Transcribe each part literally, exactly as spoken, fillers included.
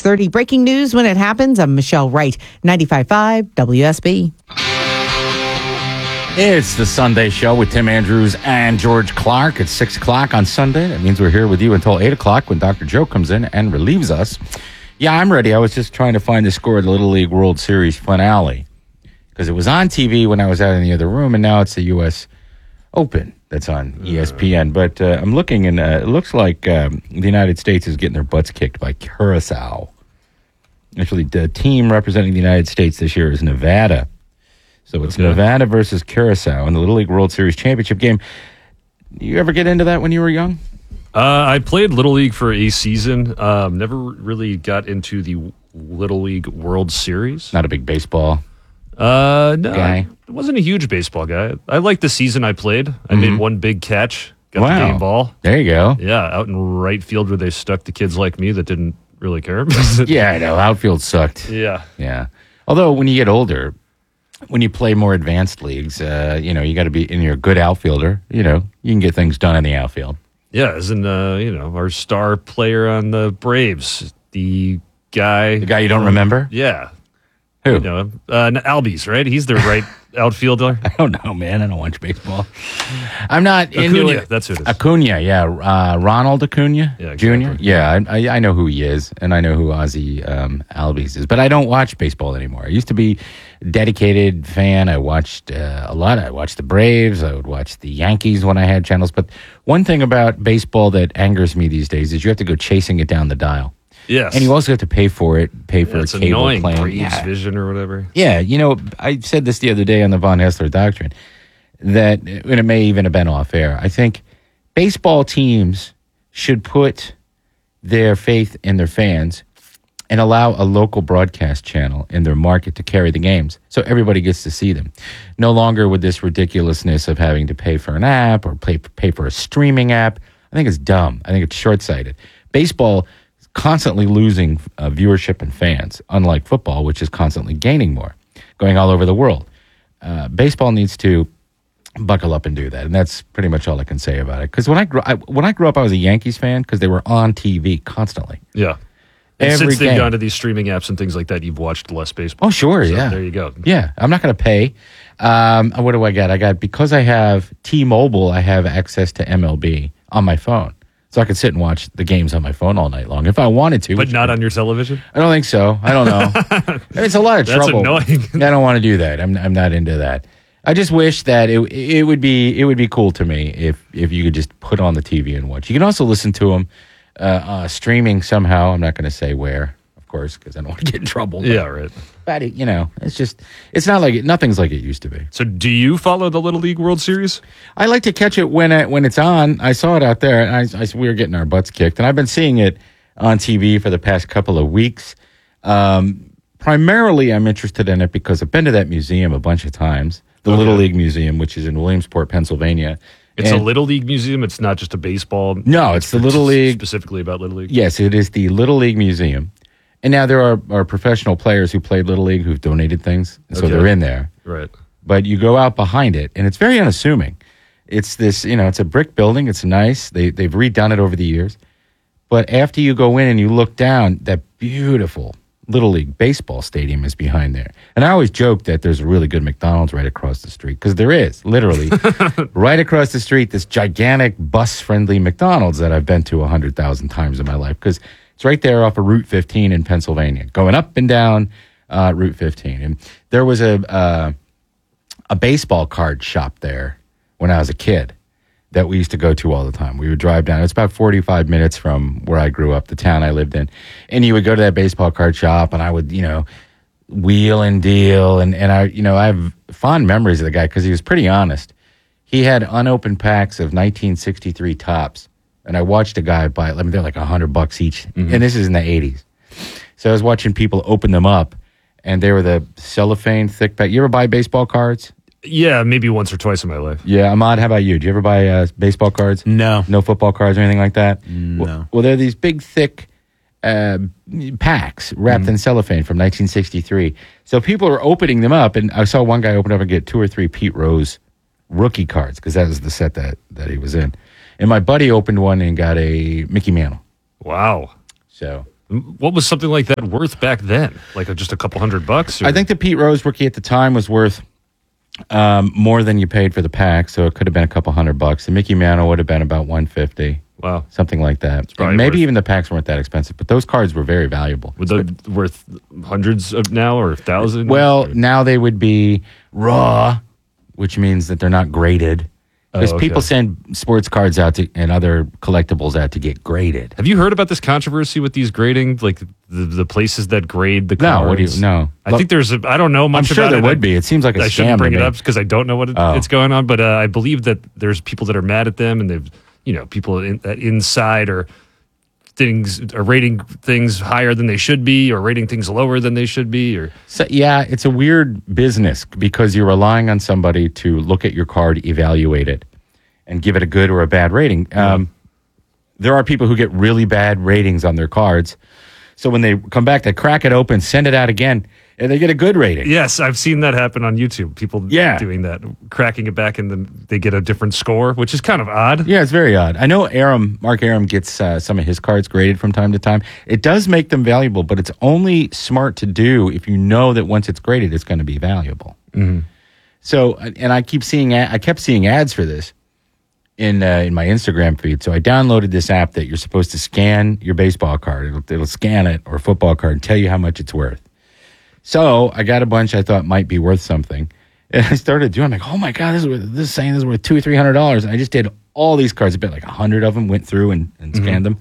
thirty. Breaking news when it happens. I'm Michelle Wright, ninety-five point five W S B. It's the Sunday Show with Tim Andrews and George Clark. It's six o'clock on Sunday. That means we're here with you until eight o'clock when Doctor Joe comes in and relieves us. Yeah, I'm ready. I was just trying to find the score of the Little League World Series finale because it was on T V when I was out in the other room, and now it's the U S Open that's on E S P N. But uh, I'm looking, and uh, it looks like um, the United States is getting their butts kicked by Curacao. Actually, the team representing the United States this year is Nevada. So it's okay. Nevada versus Curacao in the Little League World Series championship game. You ever get into that when you were young? Uh, I played Little League for a season. Um, never really got into the Little League World Series. Not a big baseball uh, no, guy? I wasn't a huge baseball guy. I liked the season I played. I mm-hmm. made one big catch, got wow. the game ball. There you go. Yeah, out in right field where they stuck the kids like me that didn't really care. Yeah, I know. Outfield sucked. Yeah. Yeah. Although when you get older, when you play more advanced leagues, uh, you know, you got to be, and you're a good outfielder, you know, you can get things done in the outfield. Yeah, as in, uh, you know, our star player on the Braves, the guy. The guy you don't um, remember? Yeah. Who? You know, uh, Albies, right? He's the right outfielder. I don't know, man. I don't watch baseball. I'm not Acuna, into it. That's who it is. Acuna, yeah. Uh, Ronald Acuna yeah, exactly. Junior Yeah, I, I, I know who he is, and I know who Ozzie um, Albies is. But I don't watch baseball anymore. I used to be a dedicated fan. I watched uh, a lot. I watched the Braves. I would watch the Yankees when I had channels. But one thing about baseball that angers me these days is you have to go chasing it down the dial. Yes. And you also have to pay for it, pay for yeah, a it's cable annoying. plan. Braves Yeah. Vision or whatever. Yeah, you know, I said this the other day on the Von Hessler Doctrine, that, and it may even have been off air, I think baseball teams should put their faith in their fans and allow a local broadcast channel in their market to carry the games so everybody gets to see them. No longer with this ridiculousness of having to pay for an app or pay, pay for a streaming app. I think it's dumb. I think it's short-sighted. Baseball constantly losing uh, viewership and fans, unlike football, which is constantly gaining more, going all over the world. Uh, baseball needs to buckle up and do that, and that's pretty much all I can say about it. Because when I, grew, I when I grew up, I was a Yankees fan because they were on T V constantly. Yeah. And Every since they've game. gone to these streaming apps and things like that, you've watched less baseball. Oh, sure, so yeah. There you go. Yeah, I'm not going to pay. Um, what do I got? I got, because I have T-Mobile, I have access to M L B on my phone. So I could sit and watch the games on my phone all night long if I wanted to. But not on your television? I don't think so. I don't know. It's a lot of That's trouble. annoying. I don't want to do that. I'm I'm not into that. I just wish that it it would be it would be cool to me if if you could just put on the T V and watch. You can also listen to them uh, uh, streaming somehow. I'm not going to say where, of course, because I don't want to get in trouble. But, Yeah, right. But it, you know, it's just it's not like it, nothing's like it used to be. So do you follow the Little League World Series? I like to catch it when it, when it's on. I saw it out there, and I, I, we were getting our butts kicked. And I've been seeing it on T V for the past couple of weeks. Um, primarily, I'm interested in it because I've been to that museum a bunch of times, the Okay. Little League Museum, which is in Williamsport, Pennsylvania. It's And- a Little League museum. It's not just a baseball. No, it's the Little League. Specifically about Little League. Yes, it is the Little League Museum. And now there are, are professional players who played Little League who've donated things, and so Okay. they're in there. Right. But you go out behind it, and it's very unassuming. It's this, you know, it's a brick building. It's nice. They, they've redone it over the years. But after you go in and you look down, that beautiful Little League baseball stadium is behind there. And I always joke that there's a really good McDonald's right across the street, because there is, literally. Right across the street, this gigantic bus-friendly McDonald's that I've been to one hundred thousand times in my life, because it's right there off of Route fifteen in Pennsylvania, going up and down uh, Route fifteen. And there was a uh, a baseball card shop there when I was a kid that we used to go to all the time. We would drive down. It's about forty-five minutes from where I grew up, the town I lived in. And you would go to that baseball card shop, and I would, you know, wheel and deal. And, and I, you know, I have fond memories of the guy because he was pretty honest. He had unopened packs of nineteen sixty-three Topps. And I watched a guy buy, I mean, they're like a hundred bucks each. Mm-hmm. And this is in the eighties. So I was watching people open them up, and they were the cellophane thick pack. You ever buy baseball cards? Yeah, maybe once or twice in my life. Yeah, Ahmad, how about you? Do you ever buy uh, baseball cards? No. No football cards or anything like that? No. Well, well they're these big, thick uh, packs wrapped mm. in cellophane from nineteen sixty-three. So people are opening them up, and I saw one guy open up and get two or three Pete Rose rookie cards, because that was the set that, that he was in. And my buddy opened one and got a Mickey Mantle. Wow. So What was something like that worth back then? Like just a couple hundred bucks? Or? I think the Pete Rose rookie at the time was worth um, more than you paid for the pack, so it could have been a couple hundred bucks. The Mickey Mantle would have been about one fifty. Wow, something like that. Maybe worth, even the packs weren't that expensive, but those cards were very valuable. Were they worth hundreds of now or thousands? Well, or? now they would be raw, which means that they're not graded. Because oh, okay. people send sports cards out to, and other collectibles out to get graded. Have you heard about this controversy with these grading, like the, the places that grade the cards? No, what do you? No, I Look, think there's. A, I don't know much. I'm sure about there it. would be. It seems like a I scam. I shouldn't bring to it me. up because I don't know what it, oh. it's going on. But uh, I believe that there's people that are mad at them, and they've, you know, people in, that inside are things are rating things higher than they should be, or rating things lower than they should be, or so, yeah, it's a weird business because you're relying on somebody to look at your card, evaluate it, and give it a good or a bad rating. Yeah. Um, there are people who get really bad ratings on their cards. So when they come back, they crack it open, send it out again, and they get a good rating. Yes, I've seen that happen on YouTube. People yeah. doing that, cracking it back, and then they get a different score, which is kind of odd. Yeah, it's very odd. I know Aram, Mark Aram gets uh, some of his cards graded from time to time. It does make them valuable, but it's only smart to do if you know that once it's graded, it's going to be valuable. Mm-hmm. So, and I keep seeing, I kept seeing ads for this in uh, in my Instagram feed. So I downloaded this app that you're supposed to scan your baseball card. It'll, it'll scan it, or a football card, and tell you how much it's worth. So I got a bunch I thought might be worth something. And I started doing, I'm like, oh my God, this is, worth, this is saying this is worth two or three hundred dollars. And I just did all these cards. I bet like a hundred of them, went through and, and scanned mm-hmm. them.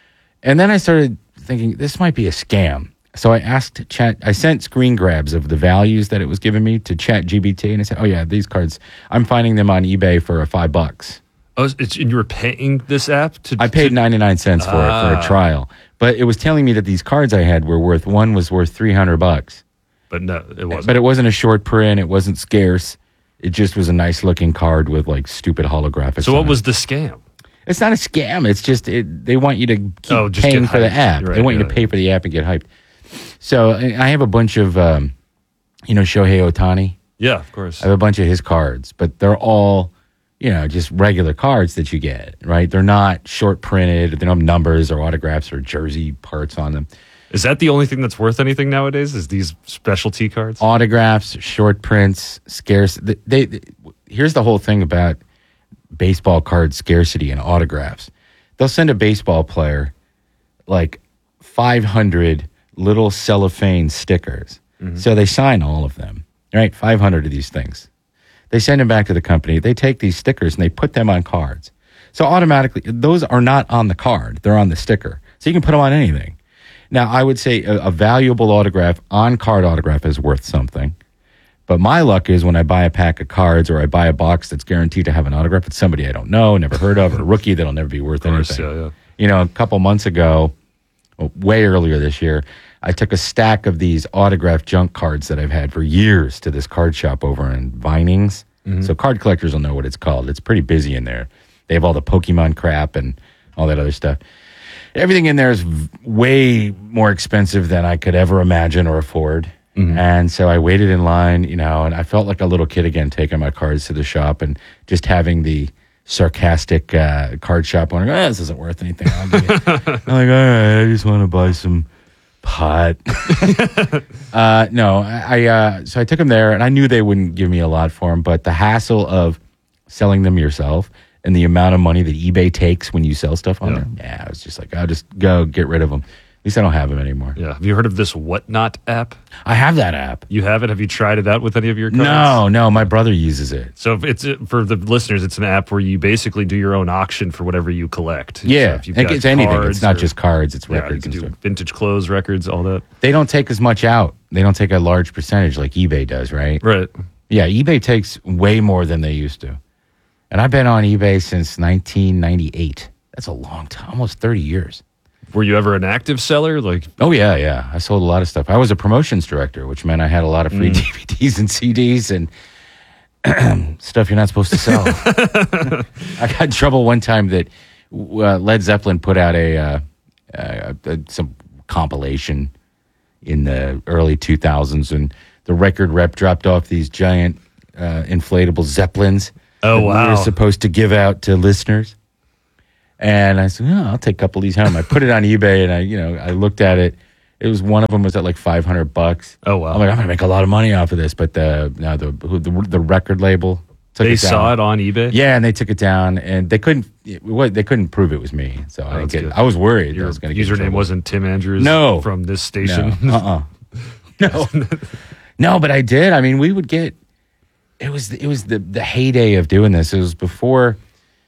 And then I started thinking, this might be a scam. So I asked Chat, I sent screen grabs of the values that it was giving me to Chat G B T, and I said, oh yeah, these cards, I'm finding them on eBay for five bucks. Oh, it's, and you were paying this app to? I paid to, ninety-nine cents for ah. it for a trial, but it was telling me that these cards I had were worth, one was worth three hundred bucks. But no, it wasn't. But it wasn't a short print. It wasn't scarce. It just was a nice looking card with like stupid holographics. So what on was it. the scam? It's not a scam. It's just it, they want you to keep oh, just paying for the app. Right, they want yeah, you to pay yeah. for the app and get hyped. So I have a bunch of, um, you know, Shohei Ohtani. Yeah, of course. I have a bunch of his cards, but they're all, you know, just regular cards that you get, right? They're not short printed. They don't have numbers or autographs or jersey parts on them. Is that the only thing that's worth anything nowadays? Is these specialty cards? Autographs, short prints, scarce. They, they, they here's the whole thing about baseball card scarcity and autographs. They'll send a baseball player like five hundred little cellophane stickers. Mm-hmm. So they sign all of them, right? five hundred of these things. They send them back to the company. They take these stickers and they put them on cards. So automatically, those are not on the card. They're on the sticker. So you can put them on anything. Now, I would say a, a valuable autograph, on-card autograph, is worth something. But my luck is when I buy a pack of cards or I buy a box that's guaranteed to have an autograph, it's somebody I don't know, never heard of, or a rookie that'll never be worth course, anything. Yeah, yeah. You know, a couple months ago, well, way earlier this year, I took a stack of these autographed junk cards that I've had for years to this card shop over in Vinings. Mm-hmm. So card collectors will know what it's called. It's pretty busy in there. They have all the Pokemon crap and all that other stuff. Everything in there is v- way more expensive than I could ever imagine or afford. Mm-hmm. And so I waited in line, you know, and I felt like a little kid again, taking my cards to the shop and just having the sarcastic uh, card shop owner go, oh, this isn't worth anything. I'll give it. I'm like, all right, I just want to buy some pot. uh, no, I, I uh, so I took them there, and I knew they wouldn't give me a lot for them, but the hassle of selling them yourself and the amount of money that eBay takes when you sell stuff on yeah. there, yeah, I was just like, I'll just go get rid of them. At least I don't have them anymore. Yeah. Have you heard of this Whatnot app? I have that app. You have it? Have you tried it out with any of your cards? No, no. My brother uses it. So if it's for the listeners, it's an app where you basically do your own auction for whatever you collect. Yeah, so it's anything. It's not or, just cards. It's records. Yeah, you can and do stuff. Vintage clothes, records, all that. They don't take as much out. They don't take a large percentage like eBay does, right? Right. Yeah, eBay takes way more than they used to. And I've been on eBay since nineteen ninety-eight. That's a long time, almost thirty years. Were you ever an active seller? Like, oh yeah, yeah. I sold a lot of stuff. I was a promotions director, which meant I had a lot of free mm. D V Ds and C Ds and stuff you're not supposed to sell. I got in trouble one time that uh, Led Zeppelin put out a, uh, uh, a some compilation in the early two thousands, and the record rep dropped off these giant uh, inflatable Zeppelins. Oh that wow! we were supposed to give out to listeners. And I said, oh, I'll take a couple of these home. I put it on eBay, and I, you know, I looked at it. It was one of them was at like five hundred bucks. Oh wow! I'm like, I'm gonna make a lot of money off of this. But the no, the the, the record label took They it down. saw it on eBay. Yeah, and they took it down, and they couldn't. It, what they couldn't prove it was me. So I didn't that's get. good. I was worried. Your I was gonna get in username trouble. wasn't Tim Andrews. No. From this station. No, uh-uh. no, no. But I did. I mean, we would get. It was it was the the heyday of doing this. It was before.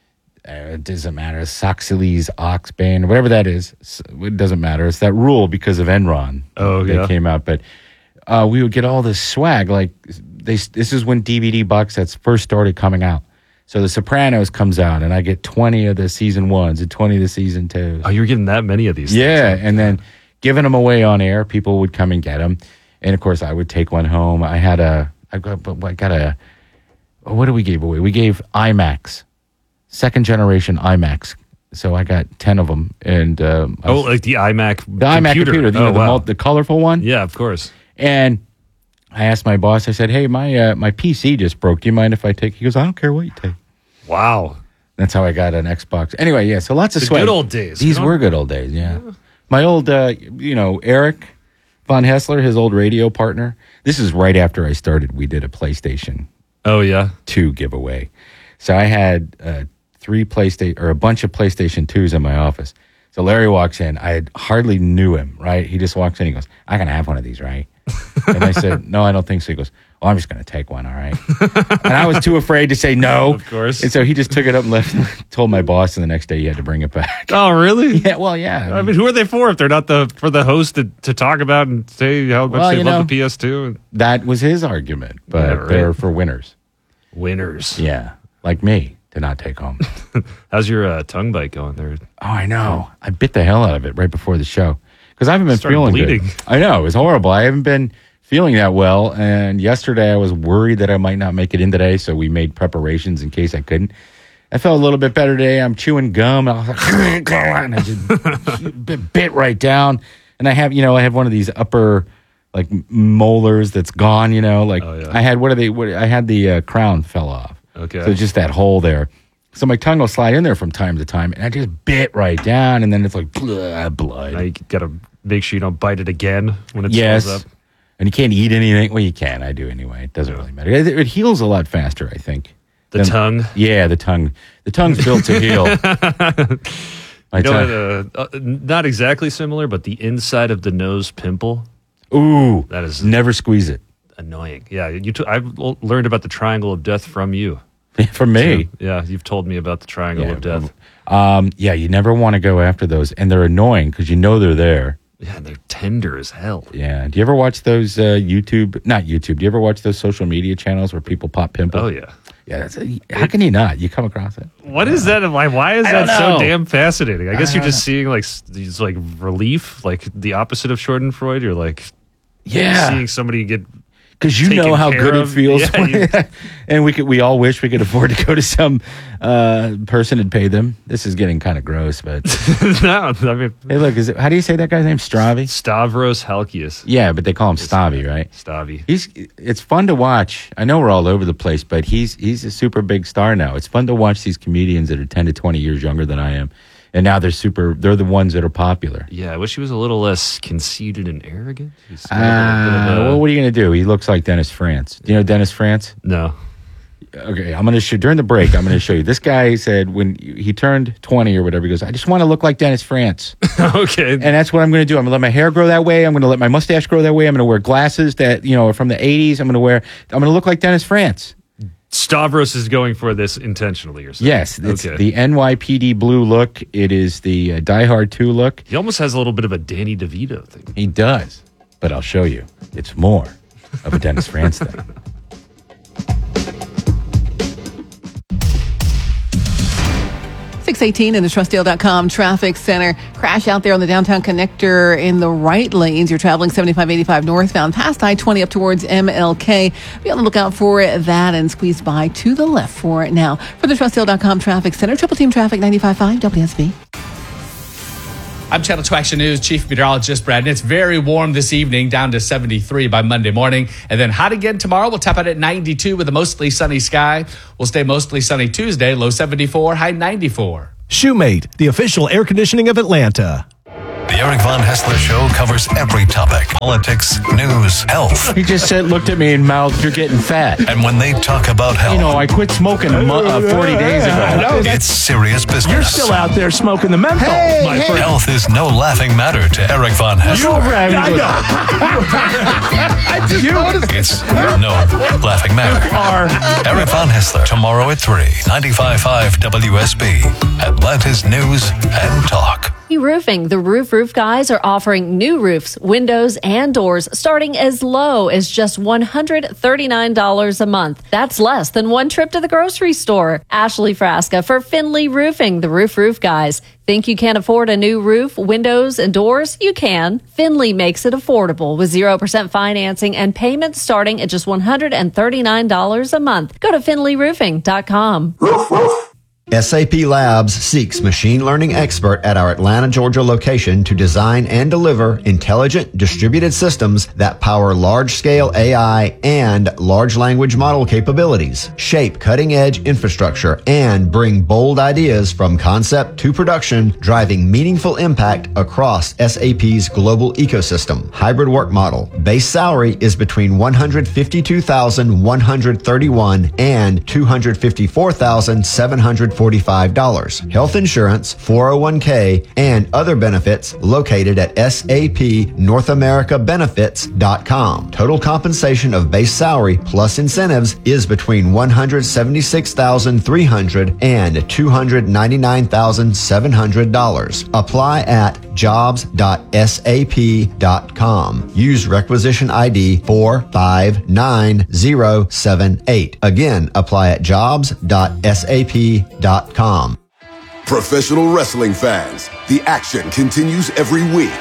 Uh, it doesn't matter. Soxhilly's Ox Band, whatever that is. It doesn't matter. It's that rule because of Enron. Oh, that yeah. came out. But uh, we would get all this swag. Like they. This is when D V D box sets first started coming out. So The Sopranos comes out, and I get twenty of the season ones and twenty of the season twos. Oh, you were getting that many of these? Yeah, things. and then giving them away on air. People would come and get them, and of course, I would take one home. I had a, I got, I got a. What did we give away? We gave IMAX, second generation IMAX. So I got ten of them, and um, I Oh, was- like the iMac the iMac computer, the, oh, you know, the, wow. mul- the colorful one. Yeah, of course. And I asked my boss. I said, "Hey, my uh, my P C just broke. Do you mind if I take?" He goes, "I don't care what you take." Wow. That's how I got an Xbox. Anyway, yeah. So lots of The swag. good old days. These Good were old- good old days. Yeah. My old, uh, you know, Eric Von Hessler, his old radio partner. This is right after I started. We did a PlayStation Oh, yeah. two giveaway. So I had uh, three PlayStation or a bunch of PlayStation twos in my office. So Larry walks in. I had hardly knew him. Right. He just walks in. He goes, "I can have one of these, right?" And I said, "No, I don't think so." He goes, "Well, I'm just going to take one, all right?" And I was too afraid to say no. Of course. And so he just took it up and left. Told my boss, and the next day he had to bring it back. Oh, really? Yeah, well, yeah. I mean, who are they for if they're not the for the host to, to talk about and say how much Well, they you love know. the P S two? that was his argument, but Yeah, right. they're for winners. Winners. Yeah, like me to not take home. How's your uh, tongue bite going there? Oh, I know. I bit the hell out of it right before the show because I haven't been Started feeling bleeding. good. I know, it was horrible. I haven't been feeling that well, and yesterday I was worried that I might not make it in today, so we made preparations in case I couldn't. I felt a little bit better today. I'm chewing gum, and I was like, and I just bit, bit right down. And I have, you know, I have one of these upper like molars that's gone. You know, like Oh, yeah. I had what are they? What I had the uh, crown fell off. Okay. So just that hole there. So my tongue will slide in there from time to time, and I just bit right down, and then it's like blah, blood. Now you got to make sure you don't bite it again when it yes. swells up. And you can't eat anything. Well, you can. I do anyway. It doesn't really matter. It, it heals a lot faster, I think. The than- tongue. Yeah, the tongue. The tongue's built to heal. My You know, tongue. what, uh, uh, not exactly similar, but the inside of the nose pimple. Ooh, That is never squeeze it. annoying. Yeah, you. T- I've l- learned about the triangle of death from you. For me. Yeah, you've told me about the triangle Yeah, of death. Um, yeah, you never want to go after those, and they're annoying because you know they're there. Yeah, and they're tender as hell. Yeah. Do you ever watch those uh, YouTube? Not YouTube. Do you ever watch those social media channels where people pop pimples? Oh yeah. Yeah. That's a, how can you not? You come across it. What is that? Why? Why is I that don't so know. damn fascinating? I guess I you're don't just seeing like s- these like relief, like the opposite of Schadenfreude. You're like Yeah. seeing somebody get. Because you know taken how care good of. it feels, Yeah, you- and we could. We all wish we could afford to go to some uh, person and pay them. This is getting kind of gross, but No, I mean hey, look, is it? How do you say that guy's name? Stravi? Stavros Halkias. Yeah, but they call him Stavi, right? Stavi. He's. It's fun to watch. I know we're all over the place, but he's he's a super big star now. It's fun to watch these comedians that are ten to twenty years younger than I am, and now they're super. They're the ones that are popular. Yeah, I wish he was a little less conceited and arrogant. He's got a Uh, little bit of a- well, what are you going to do? He looks like Dennis France. Do you know Dennis France? no. Okay, I'm going to show during the break. I'm going to show you. This guy said when he turned twenty or whatever, he goes, "I just want to look like Dennis France," Okay. and that's what I'm going to do. I'm going to let my hair grow that way. I'm going to let my mustache grow that way. I'm going to wear glasses that you know are from the eighties. I'm going to wear. I'm going to look like Dennis France. Stavros is going for this intentionally, or something. Yes, it's Okay. the N Y P D blue look. It is the uh, Die Hard two look. He almost has a little bit of a Danny DeVito thing. He does, but I'll show you. It's more of a Dennis France thing. six eighteen in the Trustdale dot com traffic center. Crash out there on the downtown connector in the right lanes. You're traveling seventy-five eighty-five northbound past I twenty up towards M L K. Be on the lookout for that and squeeze by to the left for it now. For the Trustdale dot com traffic center, Triple Team Traffic ninety-five point five W S B. I'm Channel two Action News Chief Meteorologist Brad, and it's very warm this evening, down to seventy-three by Monday morning. And then hot again tomorrow. We'll top out at ninety-two with a mostly sunny sky. We'll stay mostly sunny Tuesday, low seventy-four, high ninety-four. Shoemate, the official air conditioning of Atlanta. The Eric Von Hessler Show covers every topic: politics, news, health. He just said, looked at me and mouthed, "You're getting fat." And when they talk about health, You know, I quit smoking a mo- uh, forty days ago. it's serious business. You're still out there smoking the menthol, my friend. Health is no laughing matter to Eric Von Hessler. I just noticed. It's no laughing matter. Eric Von Hessler, tomorrow at three, ninety-five point five W S B, Atlanta's News and Talk. Roofing. The Roof Roof Guys are offering new roofs, windows, and doors starting as low as just one hundred thirty-nine dollars a month. That's less than one trip to the grocery store. Ashley Frasca for Finley Roofing, the Roof Roof Guys. Think you can't afford a new roof, windows, and doors? You can. Finley makes it affordable with zero percent financing and payments starting at just one hundred thirty-nine dollars a month. Go to finley roofing dot com. Roof, roof. S A P Labs seeks machine learning expert at our Atlanta, Georgia location to design and deliver intelligent distributed systems that power large-scale A I and large language model capabilities, shape cutting-edge infrastructure, and bring bold ideas from concept to production, driving meaningful impact across S A P's global ecosystem. Hybrid work model. Base salary is between one hundred fifty-two thousand one hundred thirty-one dollars and two hundred fifty-four thousand seven hundred forty-five dollars. Health insurance, four oh one k, and other benefits located at S A P North America Benefits dot com. Total compensation of base salary plus incentives is between one hundred seventy-six thousand three hundred dollars and two hundred ninety-nine thousand seven hundred dollars. Apply at jobs dot S A P dot com. Use requisition I D four five nine zero seven eight. Again, apply at jobs dot S A P dot com. Professional wrestling fans, the action continues every week.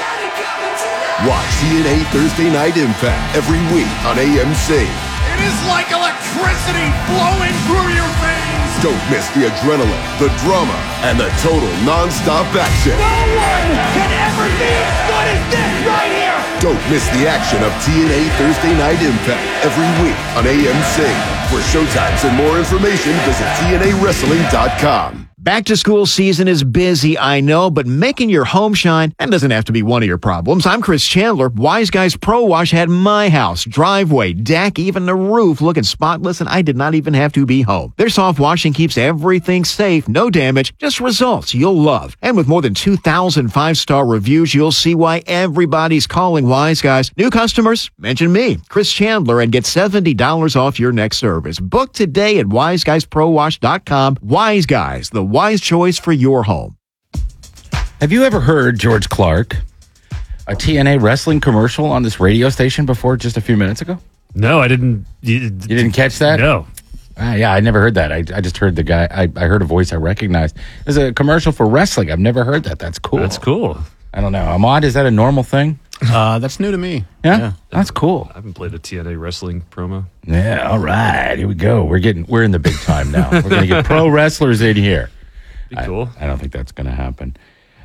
Watch T N A Thursday Night Impact every week on A M C. It is like electricity flowing through your veins. Don't miss the adrenaline, the drama, and the total non-stop action. No one can ever be as good as this right here. Don't miss the action of T N A Thursday Night Impact every week on A M C. For showtimes and more information, visit T N A wrestling dot com. Back to school season is busy, I know, but making your home shine, that doesn't have to be one of your problems. I'm Chris Chandler. Wise Guys Pro Wash had my house, driveway, deck, even the roof looking spotless, and I did not even have to be home. Their soft washing keeps everything safe, no damage, just results you'll love. And with more than two thousand five-star reviews, you'll see why everybody's calling Wise Guys. New customers, mention me, Chris Chandler, and get seventy dollars off your next service. Book today at wise guys pro wash dot com. Wise Guys, the wise choice for your home. Have you ever heard George Clark, a T N A wrestling commercial on this radio station before just a few minutes ago? No, I didn't. You, you didn't catch that? No. Ah, yeah, I never heard that. I, I just heard the guy. I, I heard a voice I recognized. There's a commercial for wrestling. I've never heard that. That's cool. That's cool. I don't know. Ahmad, is that a normal thing? Uh, that's new to me. Yeah? yeah, that's cool. I haven't played a T N A wrestling promo. Yeah, all right. Here we go. We're getting we're in the big time now. We're going to get pro wrestlers in here. Be cool. I, I don't think that's going to happen.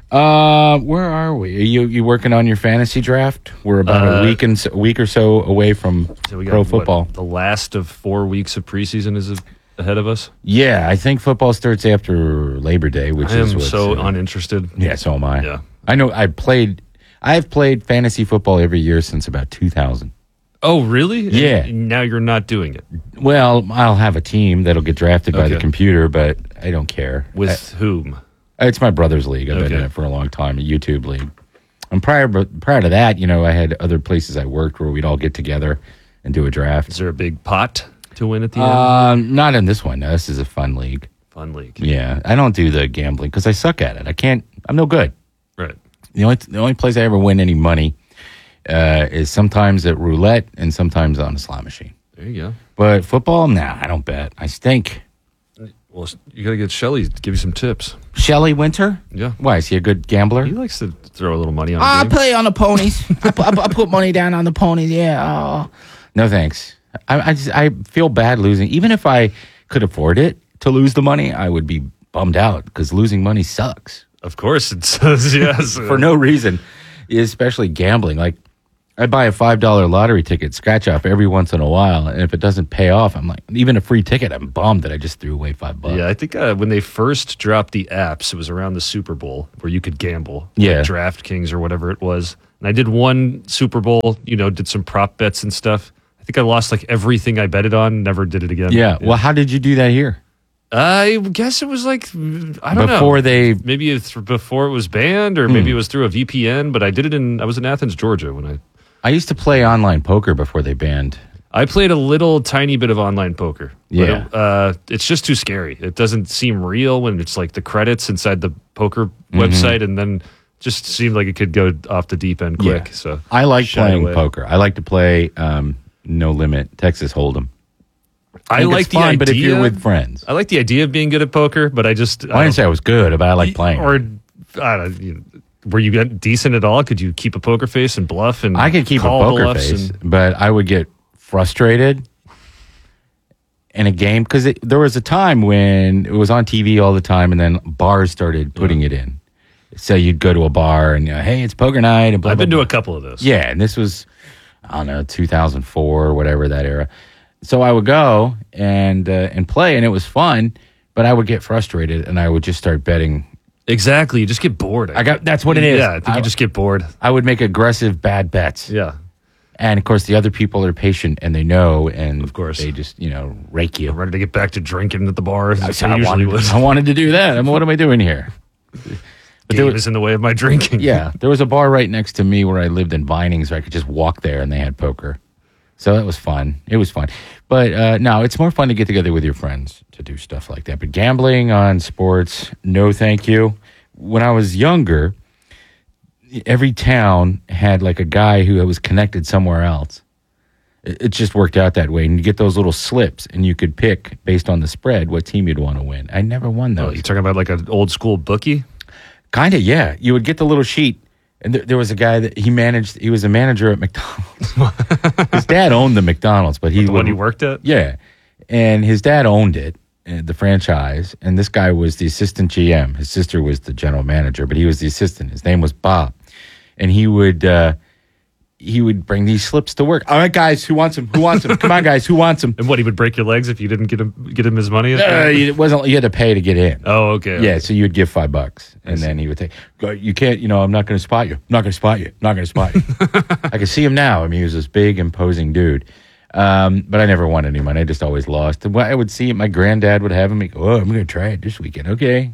Uh, where are we? Are you you working on your fantasy draft? We're about Uh, a week and a week or so away from So we got, pro football. what, the last of four weeks of preseason is ahead of us. Yeah, I think football starts after Labor Day, which I is am what's, so uh, uninterested. Yeah, so am I. Yeah. I know. I played. I've played fantasy football every year since about two thousand. Oh, really? Yeah. And now you're not doing it. Well, I'll have a team that'll get drafted by the Okay. computer, but I don't care. With I, whom? It's my brother's league. I've been Okay. in it for a long time, a YouTube league. And prior, but prior to that, you know, I had other places I worked where we'd all get together and do a draft. Is there a big pot to win at the end? Um, not in this one. No, this is a fun league. Fun league. Yeah, I don't do the gambling because I suck at it. I can't. I'm no good. Right. The only the only place I ever win any money uh, is sometimes at roulette and sometimes on a slot machine. There you go. But football, nah, I don't bet. I stink. Well, you got to get Shelly to give you some tips. Shelley Winter? Yeah. Why, is he a good gambler? He likes to throw a little money on I the game. play on the ponies. I, put, I put money down on the ponies. Yeah. Oh. No thanks. I I, just, I feel bad losing. Even if I could afford it to lose the money, I would be bummed out because losing money sucks Of course it does, yes. for no reason, especially gambling. Like I buy a five dollar lottery ticket, scratch off every once in a while, and if it doesn't pay off, I'm like, even a free ticket, I'm bummed that I just threw away five bucks. Yeah, I think uh, when they first dropped the apps, it was around the Super Bowl where you could gamble. Yeah. Like DraftKings or whatever it was. And I did one Super Bowl, you know, did some prop bets and stuff. I think I lost like everything I betted on, never did it again. Yeah. Well, how did you do that here? I guess it was like, I don't before know. Before they... Maybe it's before it was banned, or maybe hmm. it was through a V P N, but I did it in, I was in Athens, Georgia when I... I used to play online poker before they banned. I played a little tiny bit of online poker. Yeah. It, uh, it's just too scary. It doesn't seem real when it's like the credits inside the poker mm-hmm. website, and then just seemed like it could go off the deep end quick. Yeah. So I like playing away. poker. I like to play um, No Limit, Texas Hold'em. I, I like the fun, idea, but if you're with friends. I like the idea of being good at poker, but I just... Well, I, I didn't say I was good, but I like playing. Or, I don't know, you know, were you decent at all? Could you keep a poker face and bluff? And I could keep a poker face, and, but I would get frustrated in a game because there was a time when it was on T V all the time, and then bars started putting yeah. it in. So you'd go to a bar and, you know, hey, it's poker night. And blah, I've blah, been blah. to a couple of those. Yeah, and this was, I don't know, two thousand four or whatever, that era. So I would go and uh, and play, and it was fun, but I would get frustrated, and I would just start betting. Exactly. You just get bored. I, I got that's what it is. Yeah, I think I, you just get bored. I would make aggressive bad bets. Yeah. And of course the other people are patient and they know, and of course they just, you know, rake you. I'm ready to get back to drinking at the bar. That's I, I, usually wanted, I wanted to do that. I mean, what am I doing here? But Game was, is in the way of my drinking. Yeah. There was a bar right next to me where I lived in Vinings where I could just walk there and they had poker. So that was fun. It was fun. But uh, no, it's more fun to get together with your friends to do stuff like that. But gambling on sports, no thank you. When I was younger, every town had like a guy who was connected somewhere else. It, it just worked out that way. And you get those little slips, and you could pick, based on the spread, what team you'd want to win. I never won those. Oh, you're talking about like an old school bookie? Kind of, yeah. You would get the little sheet, and th- there was a guy that he managed. He was a manager at McDonald's. His dad owned the McDonald's, but he... The one he worked at? Yeah. And his dad owned it. The franchise, and this guy was the assistant G M. His sister was the general manager, but he was the assistant. His name was Bob, and he would uh, he would bring these slips to work. All right, guys, who wants them? Who wants them? Come on, guys, who wants them? And what, he would break your legs if you didn't get him get him his money? Uh, it wasn't. You had to pay to get in. Oh, okay. Yeah, okay. so you would give five bucks, and then he would say, "You can't. You know, I'm not going to spot you. I'm not going to spot you. I'm not going to spot you." I can see him now. I mean, he was this big, imposing dude. Um, but I never won any money. I just always lost. And I would see it. My granddad would have him. He'd go, "Oh, I'm going to try it this weekend." Okay.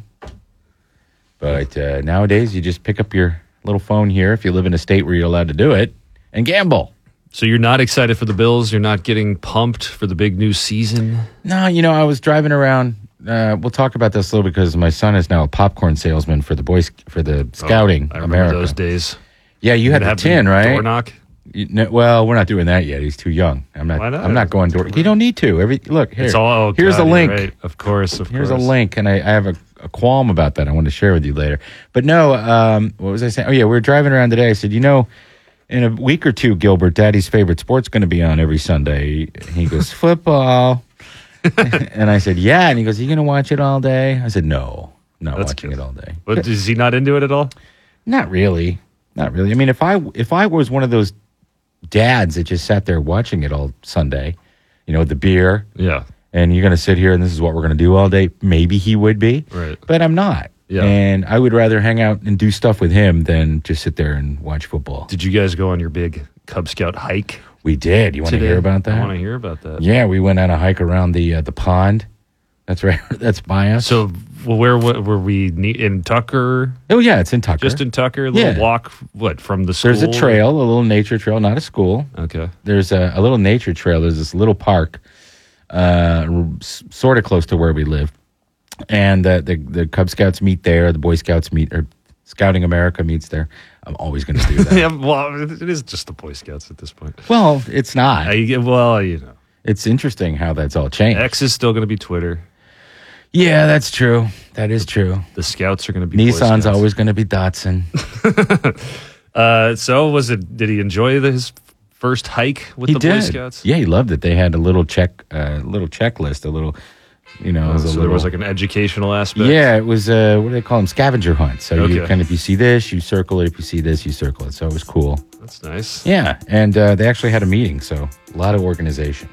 But uh, nowadays, you just pick up your little phone here, if you live in a state where you're allowed to do it, and gamble. So you're not excited for the Bills? You're not getting pumped for the big new season? No, you know, I was driving around. Uh, we'll talk about this a little because my son is now a popcorn salesman for the boys for the Scouting oh, I remember America. those days. Yeah, you, you had the tin, right? Door knock. You, no, well, we're not doing that yet. He's too young. I'm not. Why not? I'm not going door. You don't need to. Every look here. It's all, oh, here's God, a link. Right. Of course. Of here's course. a link, and I, I have a, a qualm about that. I want to share with you later. But no, um, what was I saying? Oh yeah, we were driving around today. I said, you know, in a week or two, Gilbert, Daddy's favorite sport's going to be on every Sunday. He goes, football. And I said, yeah. And he goes, are you going to watch it all day? I said, no, not That's watching good. it all day. But is he not into it at all? Not really. Not really. I mean, if I if I was one of those dads that just sat there watching it all Sunday, you know, with the beer. Yeah. And you're going to sit here and this is what we're going to do all day. Maybe he would be. Right. But I'm not. Yeah. And I would rather hang out and do stuff with him than just sit there and watch football. Did you guys go on your big Cub Scout hike? We did. You want to hear about that? I want to hear about that. Yeah, we went on a hike around the uh, the pond. That's right. That's by us. So well, where were, were we in Tucker? Oh, yeah, it's in Tucker. Just in Tucker? A little yeah. walk, what, from the school? There's a trail, a little nature trail, not a school. Okay. There's a, a little nature trail. There's this little park, uh, sort of close to where we live. And uh, the, the Cub Scouts meet there. The Boy Scouts meet, or Scouting America meets there. I'm always going to do that. Yeah, well, it is just the Boy Scouts at this point. Well, it's not. I, well, you know. It's interesting how that's all changed. X is still going to be Twitter. Yeah, that's true. That is true. The Scouts are going to be Nissan's always going to be Datsun. uh, so was it? Did he enjoy the, his first hike with he the did. Boy Scouts? Yeah, he loved it. They had a little check, uh, little checklist, a little You know, it was a so little, there was like an educational aspect. yeah, it was uh, what do they call them? Scavenger hunt. So you Okay. kind of, if you see this, you circle it. If you see this, you circle it. So it was cool. That's nice. Yeah, and uh, they actually had a meeting, so a lot of organization.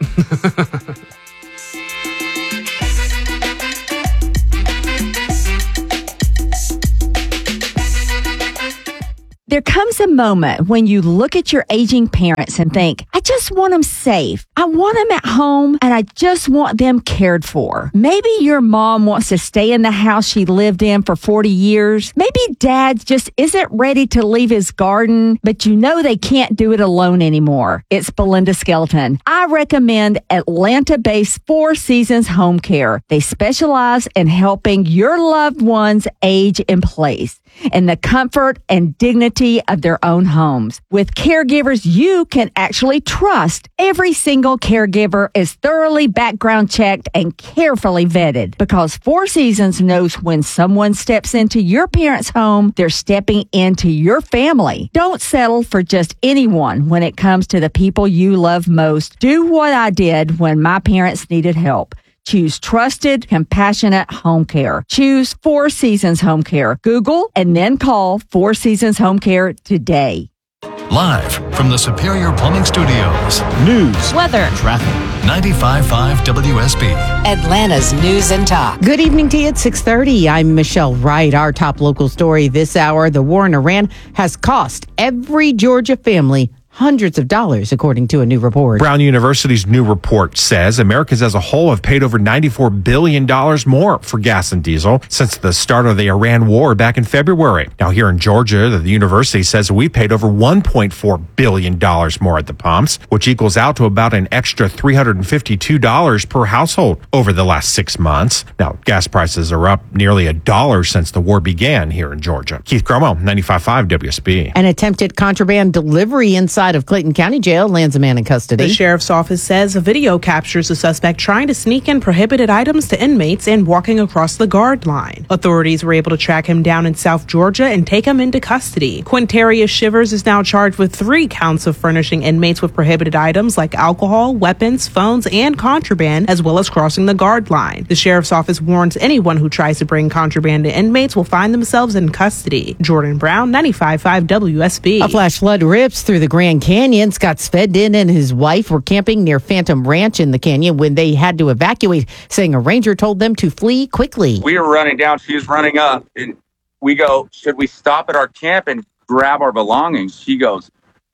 There comes a moment when you look at your aging parents and think, I just want them safe. I want them at home and I just want them cared for. Maybe your mom wants to stay in the house she lived in for forty years. Maybe dad just isn't ready to leave his garden, but you know they can't do it alone anymore. It's Belinda Skelton. I recommend Atlanta-based Four Seasons Home Care. They specialize in helping your loved ones age in place in the comfort and dignity of their own homes. With caregivers you can actually trust, every single caregiver is thoroughly background checked and carefully vetted because Four Seasons knows when someone steps into your parents' home, they're stepping into your family. Don't settle for just anyone when it comes to the people you love most. Do what I did when my parents needed help. Choose trusted, compassionate home care. Choose Four Seasons Home Care. Google and then call Four Seasons Home Care today. Live from the Superior Plumbing Studios. News, weather, traffic. ninety-five point five W S B. Atlanta's News and Talk. Good evening to you at six thirty. I'm Michelle Wright. Our top local story this hour, the war in Iran has cost every Georgia family hundreds of dollars, according to a new report. Brown University's new report says Americans as a whole have paid over ninety-four billion dollars more for gas and diesel since the start of the Iran war back in February. Now, here in Georgia, the university says we paid over one point four billion dollars more at the pumps, which equals out to about an extra three hundred fifty-two dollars per household over the last six months. Now, gas prices are up nearly a dollar since the war began here in Georgia. Keith Cromo, ninety-five point five W S B. An attempted contraband delivery inside of Clayton County Jail lands a man in custody. The sheriff's office says a video captures the suspect trying to sneak in prohibited items to inmates and walking across the guard line. Authorities were able to track him down in South Georgia and take him into custody. Quintarius Shivers is now charged with three counts of furnishing inmates with prohibited items like alcohol, weapons, phones, and contraband, as well as crossing the guard line. The sheriff's office warns anyone who tries to bring contraband to inmates will find themselves in custody. Jordan Brown, ninety-five point five W S B. A flash flood rips through the Grand Canyon. Scott Svedin and his wife were camping near Phantom Ranch in the canyon when they had to evacuate, saying a ranger told them to flee quickly. We were running down. She was running up. And we go, should we stop at our camp and grab our belongings? She goes,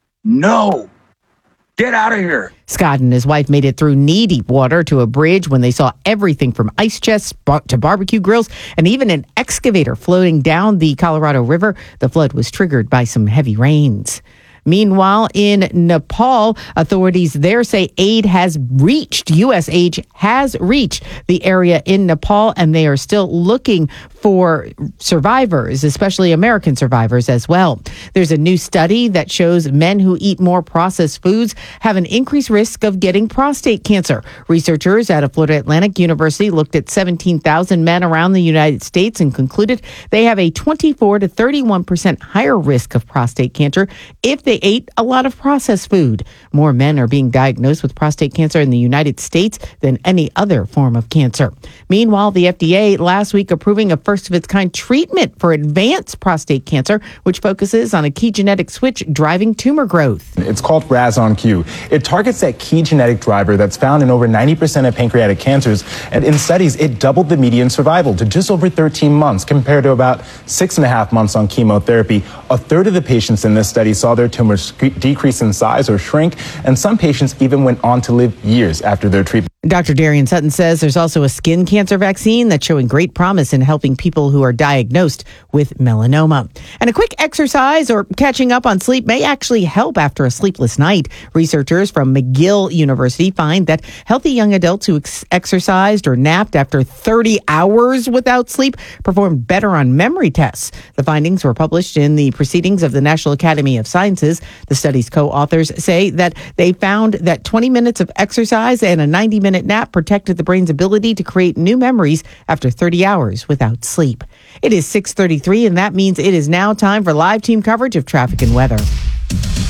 no. Get out of here. Scott and his wife made it through knee-deep water to a bridge when they saw everything from ice chests bar- to barbecue grills and even an excavator floating down the Colorado River. The flood was triggered by some heavy rains. Meanwhile, in Nepal, authorities there say aid has reached, U S aid has reached the area in Nepal, and they are still looking for survivors, especially American survivors as well. There's a new study that shows men who eat more processed foods have an increased risk of getting prostate cancer. Researchers at a Florida Atlantic University looked at seventeen thousand men around the United States and concluded they have a twenty-four to thirty-one percent higher risk of prostate cancer if they ate a lot of processed food. More men are being diagnosed with prostate cancer in the United States than any other form of cancer. Meanwhile, the F D A last week approving a first-of-its-kind treatment for advanced prostate cancer, which focuses on a key genetic switch driving tumor growth. It's called R A S on Q. It targets that key genetic driver that's found in over ninety percent of pancreatic cancers, and in studies, it doubled the median survival to just over thirteen months compared to about six and a half months on chemotherapy. A third of the patients in this study saw their tumors decrease in size or shrink, and some patients even went on to live years after their treatment. Doctor Darian Sutton says there's also a skin cancer vaccine that's showing great promise in helping people who are diagnosed with melanoma. And a quick exercise or catching up on sleep may actually help after a sleepless night. Researchers from McGill University find that healthy young adults who ex- exercised or napped after thirty hours without sleep performed better on memory tests. The findings were published in the Proceedings of the National Academy of Sciences. The study's co-authors say that they found that twenty minutes of exercise and a ninety minute nap protected the brain's ability to create new memories after thirty hours without sleep. It is six thirty-three, and that means it is now time for live team coverage of traffic and weather.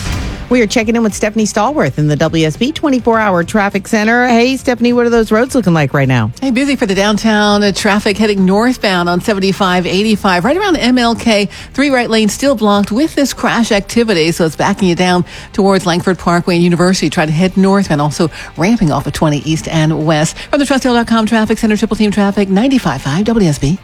We are checking in with Stephanie Stallworth in the W S B twenty-four hour traffic center. Hey, Stephanie, what are those roads looking like right now? Hey, busy for the downtown uh, traffic heading northbound on seventy-five eighty-five. Right around M L K, three right lanes still blocked with this crash activity. So it's backing you down towards Langford Parkway and University. Try to head north and also ramping off of twenty east and west. From the Trust Hill dot com Traffic Center, Triple Team Traffic, ninety-five point five W S B.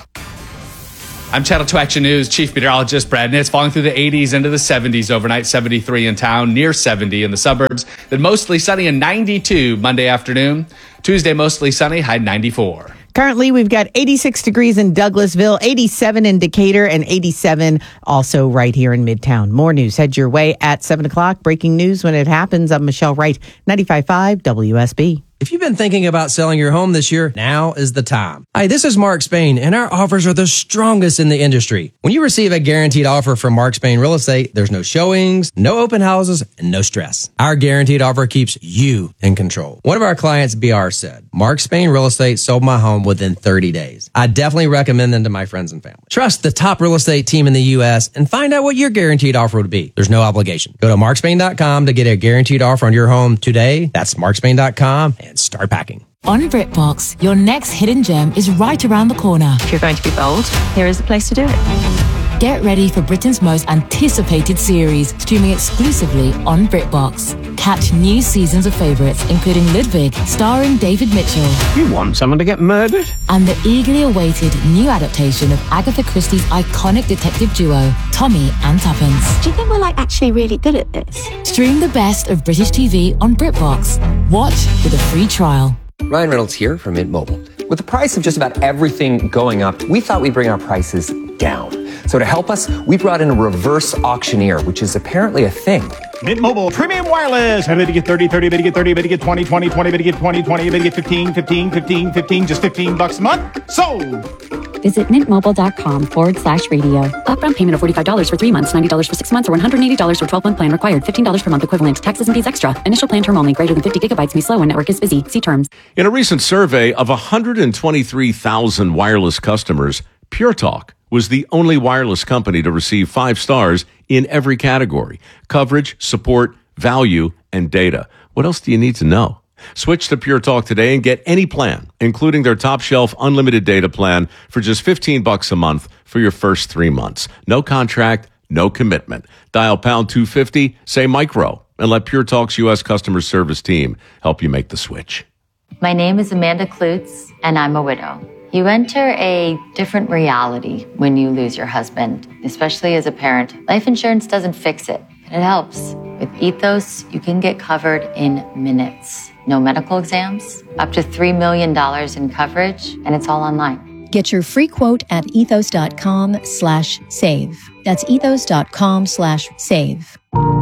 I'm Channel two Action News Chief Meteorologist Brad Nitz. Falling through the eighties into the seventies overnight, seventy-three in town, near seventy in the suburbs. Then mostly sunny and ninety-two Monday afternoon. Tuesday, mostly sunny, high ninety-four. Currently, we've got eighty-six degrees in Douglasville, eighty-seven in Decatur, and eighty-seven also right here in Midtown. More news head your way at seven o'clock. Breaking news when it happens. I'm Michelle Wright, ninety-five point five W S B. If you've been thinking about selling your home this year, now is the time. Hi, this is Mark Spain, and our offers are the strongest in the industry. When you receive a guaranteed offer from Mark Spain Real Estate, there's no showings, no open houses, and no stress. Our guaranteed offer keeps you in control. One of our clients, B R, said, Mark Spain Real Estate sold my home within thirty days. I definitely recommend them to my friends and family. Trust the top real estate team in the U S and find out what your guaranteed offer would be. There's no obligation. Go to mark spain dot com to get a guaranteed offer on your home today. That's mark spain dot com. And start packing. On BritBox, your next hidden gem is right around the corner. If you're going to be bold, here is the place to do it. Get ready for Britain's most anticipated series, streaming exclusively on BritBox. Catch new seasons of favourites, including Ludwig, starring David Mitchell. You want someone to get murdered? And the eagerly awaited new adaptation of Agatha Christie's iconic detective duo, Tommy and Tuppence. Do you think we're like actually really good at this? Stream the best of British T V on BritBox. Watch with a free trial. Ryan Reynolds here from Mint Mobile. With the price of just about everything going up, we thought we'd bring our prices down. So to help us, we brought in a reverse auctioneer, which is apparently a thing. Mint Mobile Premium Wireless. How did you get thirty, thirty, bid you get thirty, bid you get twenty, twenty, twenty, bid you get twenty, twenty, bid you get fifteen, fifteen, fifteen, fifteen, just fifteen bucks a month? Sold! Visit mintmobile.com forward slash radio. Upfront payment of forty-five dollars for three months, ninety dollars for six months, or one hundred eighty dollars for twelve-month plan required. fifteen dollars per month equivalent. Taxes and fees extra. Initial plan term only. Greater than fifty gigabytes may slow when network is busy. See terms. In a recent survey of one hundred twenty-three thousand wireless customers, Pure Talk was the only wireless company to receive five stars in every category: coverage, support, value, and data. What else do you need to know? Switch to Pure Talk today and get any plan, including their top shelf unlimited data plan for just fifteen bucks a month for your first three months. No contract, no commitment. Dial pound two fifty, say micro, and let Pure Talk's U S customer service team help you make the switch. My name is Amanda Klutz, and I'm a widow. You enter a different reality when you lose your husband, especially as a parent. Life insurance doesn't fix it, but it helps. With Ethos, you can get covered in minutes. No medical exams, up to three million dollars in coverage, and it's all online. Get your free quote at ethos.com slash save. That's ethos.com slash save.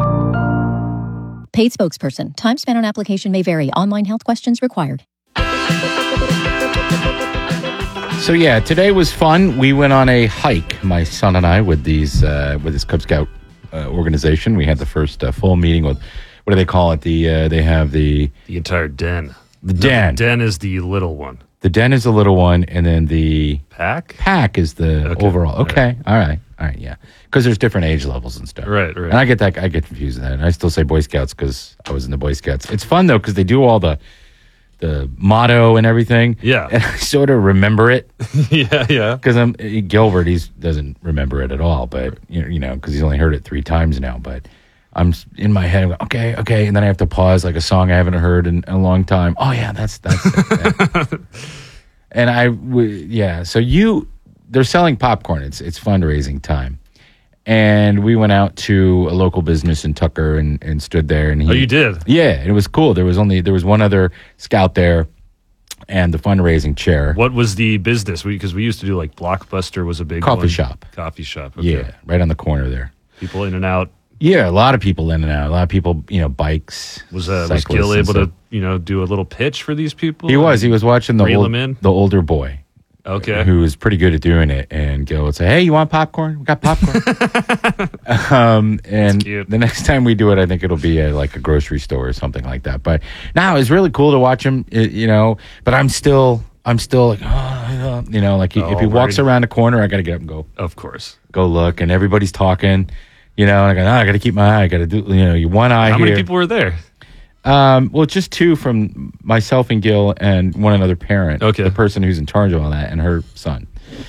Paid spokesperson. Time spent on application may vary. Online health questions required. So yeah, today was fun. We went on a hike, my son and I, with these uh, with this Cub Scout uh, organization. We had the first uh, full meeting with, what do they call it? The uh, they have the the entire den. The den. No, the den is the little one. The den is the little one, and then the pack. Pack is the Okay. overall. Okay, all right, all right, yeah. Because there's different age levels and stuff. Right, right. And I get that. I get confused with that. And I still say Boy Scouts because I was in the Boy Scouts. It's fun though because they do all the the motto and everything. Yeah. And I sort of remember it. yeah, yeah. Because I'm Gilbert. He doesn't remember it at all. But you know, you know, because he's only heard it three times now. But I'm s- in my head. I'm like, okay, okay, and then I have to pause like a song I haven't heard in a long time. Oh yeah, that's that's. it. Yeah. And I, w- yeah. So you, they're selling popcorn. It's it's fundraising time, and we went out to a local business in Tucker and, and stood there. And he, Oh, you did? Yeah, and it was cool. There was only there was one other scout there, and the fundraising chair. What was the business? Because we, we used to do like Blockbuster was a big Coffee one. shop. Coffee shop. Okay. Yeah, right on the corner there. People in and out. Yeah, a lot of people in and out. A lot of people, you know, bikes. Was uh, was cyclists Gil and able stuff. to you know do a little pitch for these people? He was. He was watching the Reel old, them in? the older boy. Okay. Who was pretty good at doing it. And Gil would say, "Hey, you want popcorn? We got popcorn." um, and the next time we do it, I think it'll be at like a grocery store or something like that. But now it's really cool to watch him. it- You know, but I'm still, I'm still like, oh, you know, like he, if he Oh, walks right. around a corner, I got to get up and go. Of course. Go look, and everybody's talking. You know, and I go, oh, I got to keep my eye. I got to do, you know, you one eye How here. many people were there? Um, well, just two from myself and Gil and one another parent. Okay. The person who's in charge of all that and her son.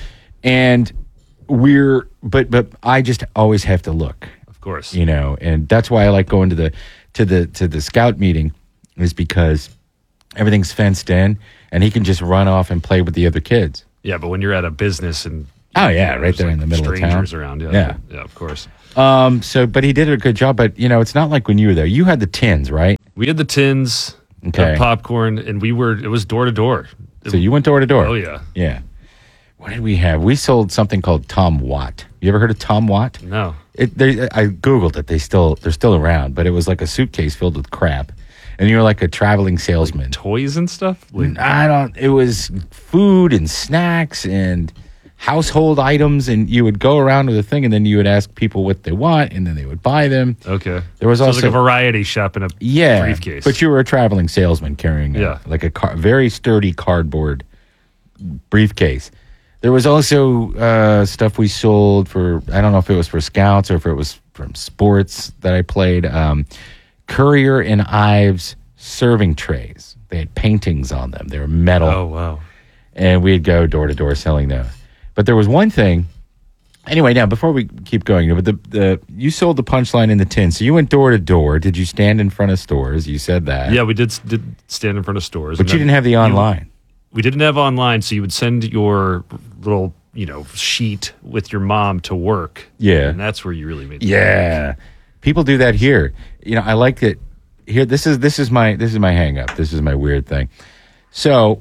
And we're, but, but I just always have to look. Of course. You know, and that's why I like going to the, to the, to the scout meeting is because everything's fenced in and he can just run off and play with the other kids. Yeah, but when you're at a business and Oh yeah, right there's, there like, in the middle of town. strangers around, yeah, Yeah. yeah, of course. Um. So, but he did a good job. But you know, it's not like when you were there. You had the tins, right? We had the tins, Okay. the popcorn, and we were. It was door to door. So you went door to door. Oh yeah, Yeah. What did we have? We sold something called Tom Watt. You ever heard of Tom Watt? no. It. They, I googled it. They still. They're still around. But it was like a suitcase filled with crap, and you were like a traveling salesman. Toys and stuff. Like, I don't. It was food and snacks and household items, and you would go around with a thing, and then you would ask people what they want, and then they would buy them. okay. There was so it also was like a variety shop in a yeah, briefcase. but you were a traveling salesman carrying a, Yeah. like a car, very sturdy cardboard briefcase. There was also uh, stuff we sold for, I don't know if it was for scouts or if it was from sports that I played. Um, Courier and Ives serving trays. They had paintings on them. They were metal. Oh wow. And we'd go door to door selling those. But there was one thing. Anyway, now before we keep going, but the the you sold the punchline in the tin, so you went door to door. Did you stand in front of stores? You said that. Yeah, we did did stand in front of stores, But and you then didn't have the you- online. we didn't have online, so you would send your little, you know, sheet with your mom to work. Yeah. and that's where you really made. The Yeah, people do that here. You know, I like it here. This is this is my this is my hang up. This is my weird thing. So,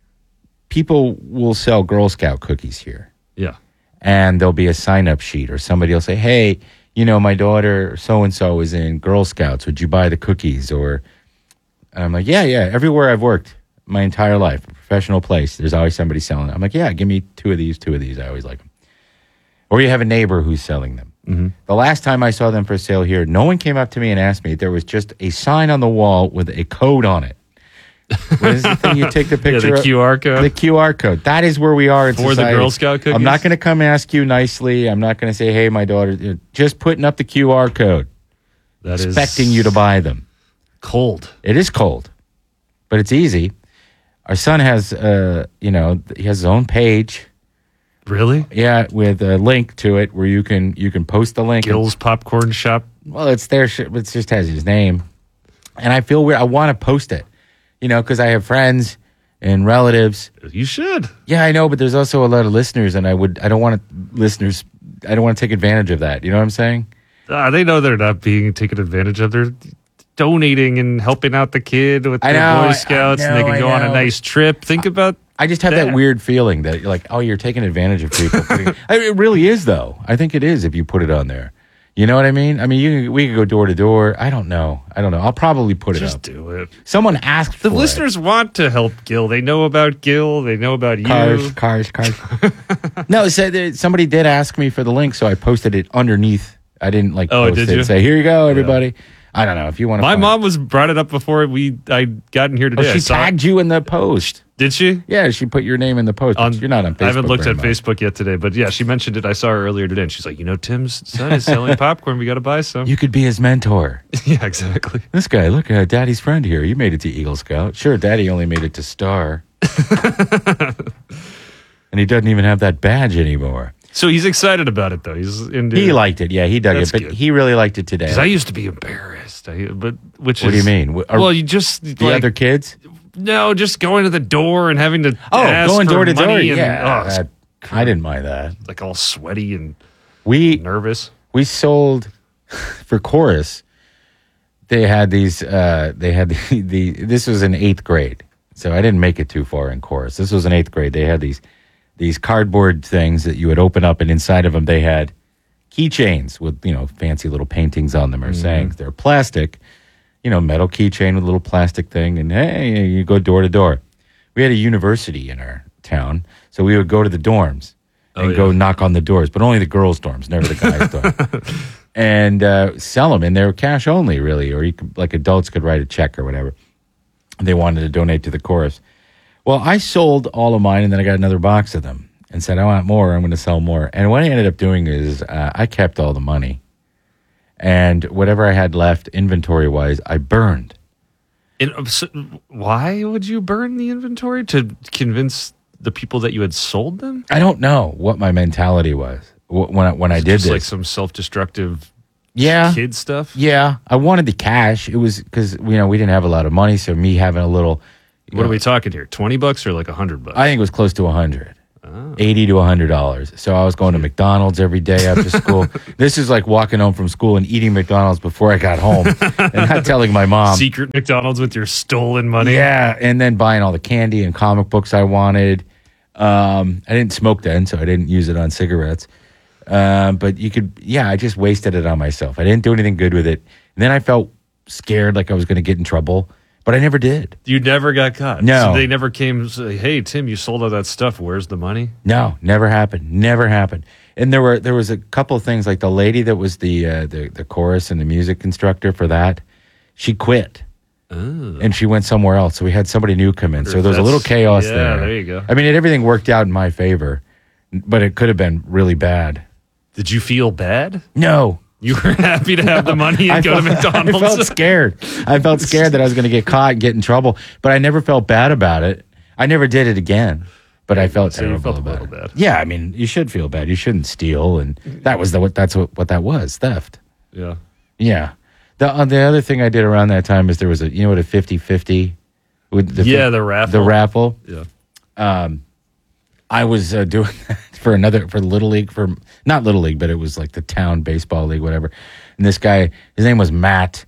people will sell Girl Scout cookies here. Yeah. And there'll be a sign up sheet, or somebody will say, "Hey, you know, my daughter so and so is in Girl Scouts. Would you buy the cookies?" Or and I'm like, "Yeah, yeah." Everywhere I've worked my entire life, a professional place, there's always somebody selling it. I'm like, "Yeah, give me two of these, two of these." I always like them. Or you have a neighbor who's selling them. Mm-hmm. The last time I saw them for sale here, no one came up to me and asked me. There was just a sign on the wall with a code on it. What is the thing you take the picture Yeah, the of? Q R code. The Q R code. That is where we are in For the society. Girl Scout cookies? I'm not going to come ask you nicely. I'm not going to say, "Hey, my daughter," just putting up the Q R code. That is expecting you to buy them. Cold. It is cold, but it's easy. Our son has, uh, you know, he has his own page. Really? Yeah, with a link to it where you can you can post the link. Gil's Popcorn Shop. Well, it's there. It just has his name, and I feel weird. I want to post it, you know, because I have friends and relatives. You should. Yeah, I know, but there's also a lot of listeners, and I would I don't want to, listeners. I don't want to take advantage of that. You know what I'm saying? Uh, they know they're not being taken advantage of. They're donating and helping out the kid with I their know, I- Boy I Scouts, and they know, can I go on a know. nice trip. Think about. I just have that, that. weird feeling that you're like, oh, you're taking advantage of people. I mean, it really is, though. I think it is if you put it on there. You know what I mean? I mean, you can- we could go door to door. I don't know. I don't know. I'll probably put it Just up. do it. Someone asked The for listeners want to help Gil. They know about Gil. They know about it. you. Cars, cars, cars. No, so there, somebody did ask me for the link, so I posted it underneath. I didn't like Oh, post did it you? and say, here you go, everybody. I don't know if you want to. My mom was brought it up before we I got in here today. Oh, I she saw it. tagged you in the post. Did she? Yeah, she put your name in the post. but On- you're not on Facebook. I haven't looked very at much. Facebook yet today, but yeah, she mentioned it. I saw her earlier today, and she's like, you know, Tim's son is selling popcorn. We got to buy some. You could be his mentor. yeah, exactly. This guy, look, uh, Daddy's friend here. You made it to Eagle Scout. Sure, Daddy only made it to Star. And he doesn't even have that badge anymore. So he's excited about it, though. He's into He liked it. Yeah, he dug That's it. But good. he really liked it today. Because I used to be embarrassed. I, but which What do is, you mean? Are- well, you just the like, other kids? no, just going to the door and having to Oh, ask going for door to door. money and, Yeah, oh, it's that- I didn't mind that. like all sweaty and We nervous. we sold for chorus. They had these. Uh, they had the, the. This was in eighth grade, so I didn't make it too far in chorus. This was in eighth grade. They had these these cardboard things that you would open up, and inside of them they had keychains with, you know, fancy little paintings on them or Mm-hmm. sayings. They're plastic, you know, metal keychain with a little plastic thing, and hey, you go door to door. We had a university in our town, so we would go to the dorms and Oh, yeah. go knock on the doors, but only the girls' dorms, never the guys' dorms, and uh, sell them. And they were cash only, really, or you could, like adults could write a check or whatever. They wanted to donate to the chorus. Well, I sold all of mine, and then I got another box of them and said, I want more. I'm going to sell more. And what I ended up doing is uh, I kept all the money. And whatever I had left inventory wise, I burned. And, uh, so why would you burn the inventory? To convince the people that you had sold them? I don't know what my mentality was wh- when I, when I It's did just this. like some self-destructive yeah, kid stuff? Yeah, I wanted the cash. It was because you know we didn't have a lot of money, so me having a little. What know, are we talking here? twenty bucks or like a hundred bucks? I think it was close to a hundred. eighty to a hundred dollars. So I was going to McDonald's every day after school. This is like walking home from school and eating McDonald's before I got home and not telling my mom. Secret McDonald's with your stolen money. Yeah, and then buying all the candy and comic books I wanted. Um, I didn't smoke then, so I didn't use it on cigarettes. Um, but you could, yeah, I just wasted it on myself. I didn't do anything good with it. And then I felt scared like I was going to get in trouble, but I never did. You never got caught. No. So they never came and say, hey, Tim, you sold all that stuff. Where's the money? No, never happened. Never happened. And there were there was a couple of things like the lady that was the uh, the the chorus and the music instructor for that, she quit. Oh. And she went somewhere else. So we had somebody new come in. So there was a little chaos yeah, there. there you go. I mean, it, everything worked out in my favor, but it could have been really bad. Did you feel bad? No. You were happy to have the money and I go felt, to McDonald's? I felt scared. I felt scared that I was going to get caught and get in trouble, but I never felt bad about it. I never did it again, but I felt So you terrible felt a about little it. bad. Yeah, I mean, you should feel bad. You shouldn't steal, and that was the what that's what, what that was, theft. Yeah. Yeah. The uh, the other thing I did around that time is there was a you know what a fifty-fifty with the Yeah, the raffle. The raffle. Yeah. Um I was uh, doing that for another for Little League for not Little League, but it was like the town baseball league, whatever. And this guy, his name was Matt,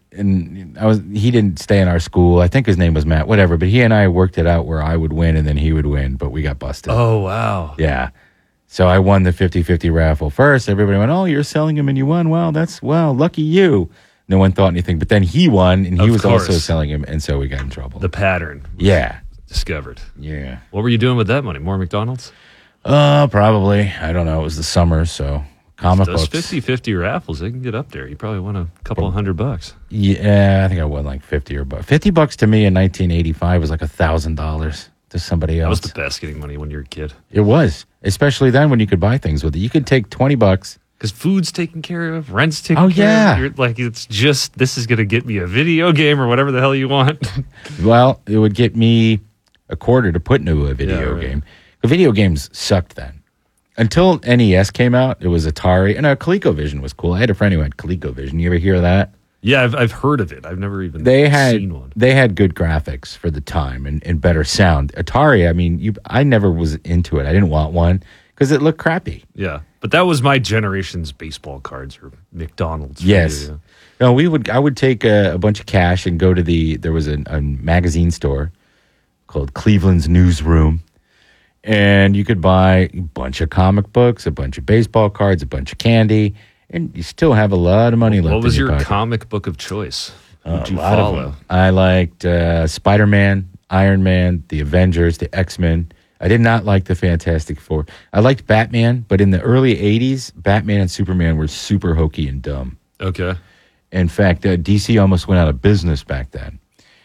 and I was he didn't stay in our school. I think his name was Matt, whatever. But he and I worked it out where I would win and then he would win, but we got busted. Oh, wow. Yeah. So I won the fifty-fifty raffle first. Everybody went, "Oh, you're selling him and you won. Well, that's well, lucky you." No one thought anything, but then he won and he Of was course. also selling him, and so we got in trouble. The pattern. Yeah. Discovered. Yeah. What were you doing with that money? More McDonald's? Uh, probably. I don't know. It was the summer, so comic Those books. fifty-fifty raffles, they can get up there. You probably won a couple of hundred bucks. Yeah, I think I won like fifty or bu- fifty bucks to me in nineteen eighty-five was like a thousand dollars to somebody That else. was the best getting money when you were a kid. It was, especially then when you could buy things with it. You could take twenty bucks. Because food's taken care of, rent's taken Oh, care yeah. of. You're like, it's just, this is going to get me a video game or whatever the hell you want. Well, it would get me a quarter to put into a video Yeah, right. game. The video games sucked then. Until N E S came out, it was Atari. And uh, ColecoVision was cool. I had a friend who had ColecoVision. You ever hear of that? Yeah, I've, I've heard of it. I've never even They had seen one. they had good graphics for the time and, and better sound. Atari, I mean, you I never was into it. I didn't want one because it looked crappy. Yeah, but that was my generation's baseball cards or McDonald's. for Yes. you, yeah. No, we would. I would take a, a bunch of cash and go to the. There was a, a magazine store called Cleveland's Newsroom, and you could buy a bunch of comic books, a bunch of baseball cards, a bunch of candy, and you still have a lot of money left. What was in your, your pocket. comic book of choice? Uh, Who'd a you lot follow? of them. I liked uh, Spider Man, Iron Man, the Avengers, the X Men. I did not like the Fantastic Four. I liked Batman, but in the early eighties, Batman and Superman were super hokey and dumb. Okay. In fact, uh, D C almost went out of business back then.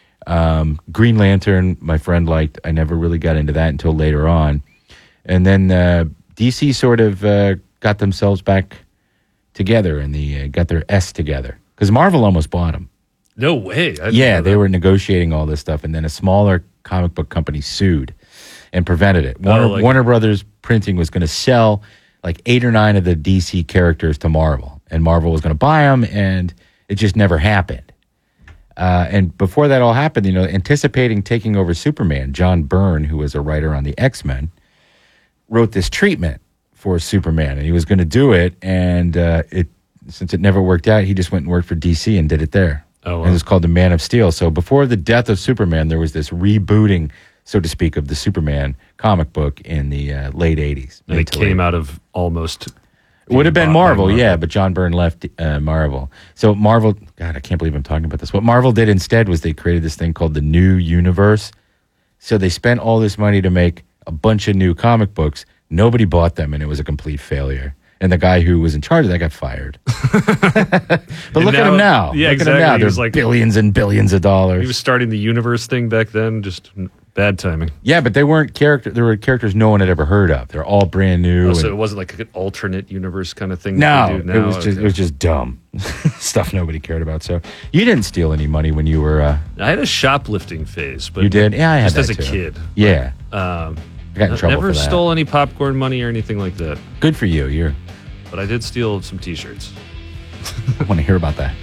Um, Green Lantern, my friend liked. I never really got into that until later on. And then uh, D C sort of uh, got themselves back together and the uh, got their S together because Marvel almost bought them. No way. I didn't Yeah, know they that. were negotiating all this stuff, and then a smaller comic book company sued and prevented it. Oh, Warner, like- Warner Brothers Printing was going to sell like eight or nine of the D C characters to Marvel, and Marvel was going to buy them, and it just never happened. Uh, and before that all happened, you know, anticipating taking over Superman, John Byrne, who was a writer on the X-Men, wrote this treatment for Superman, and he was going to do it, and uh, it since it never worked out, he just went and worked for D C and did it there. Oh, wow. And it was called the Man of Steel. So before the death of Superman, there was this rebooting, so to speak, of the Superman comic book in the uh, late eighties. And it came out of almost. It would have been being bought by Marvel, Marvel. yeah, but John Byrne left uh, Marvel. So Marvel, God, I can't believe I'm talking about this. What Marvel did instead was they created this thing called the New Universe. So they spent all this money to make a bunch of new comic books. Nobody bought them, and it was a complete failure. And the guy who was in charge of that got fired. But And look at him now. Yeah, look exactly. at him now. He There's was like- billions and billions of dollars. He was starting the universe thing back then, just Bad timing. Yeah, but they weren't character. There were characters no one had ever heard of. They're all brand new. Oh, so and- it wasn't like an alternate universe kind of thing. no, that they do now? it was just Okay. it was just dumb stuff nobody cared about. So you didn't steal any money when you were. Uh, I had a shoplifting phase, but You did? Yeah, I had just that as a too. kid. Yeah. Um, I got in I trouble never for that. stole any popcorn money or anything like that. Good for you. You're. But I did steal some T-shirts. I want to hear about that.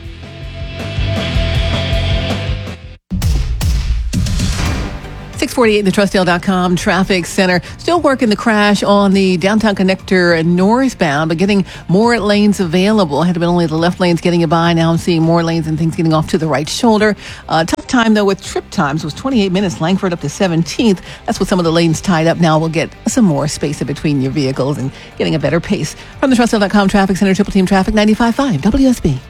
six forty-eight, the trust dale dot com traffic center. Still working the crash on the downtown connector northbound, but getting more lanes available. Had been only the left lanes getting you by. Now I'm seeing more lanes and things getting off to the right shoulder. Uh, tough time, though, with trip times. Was twenty-eight minutes, Langford up to seventeenth. That's with some of the lanes tied up. Now we'll get some more space in between your vehicles and getting a better pace. From the trust dale dot com traffic center, Triple Team Traffic, ninety-five point five W S B.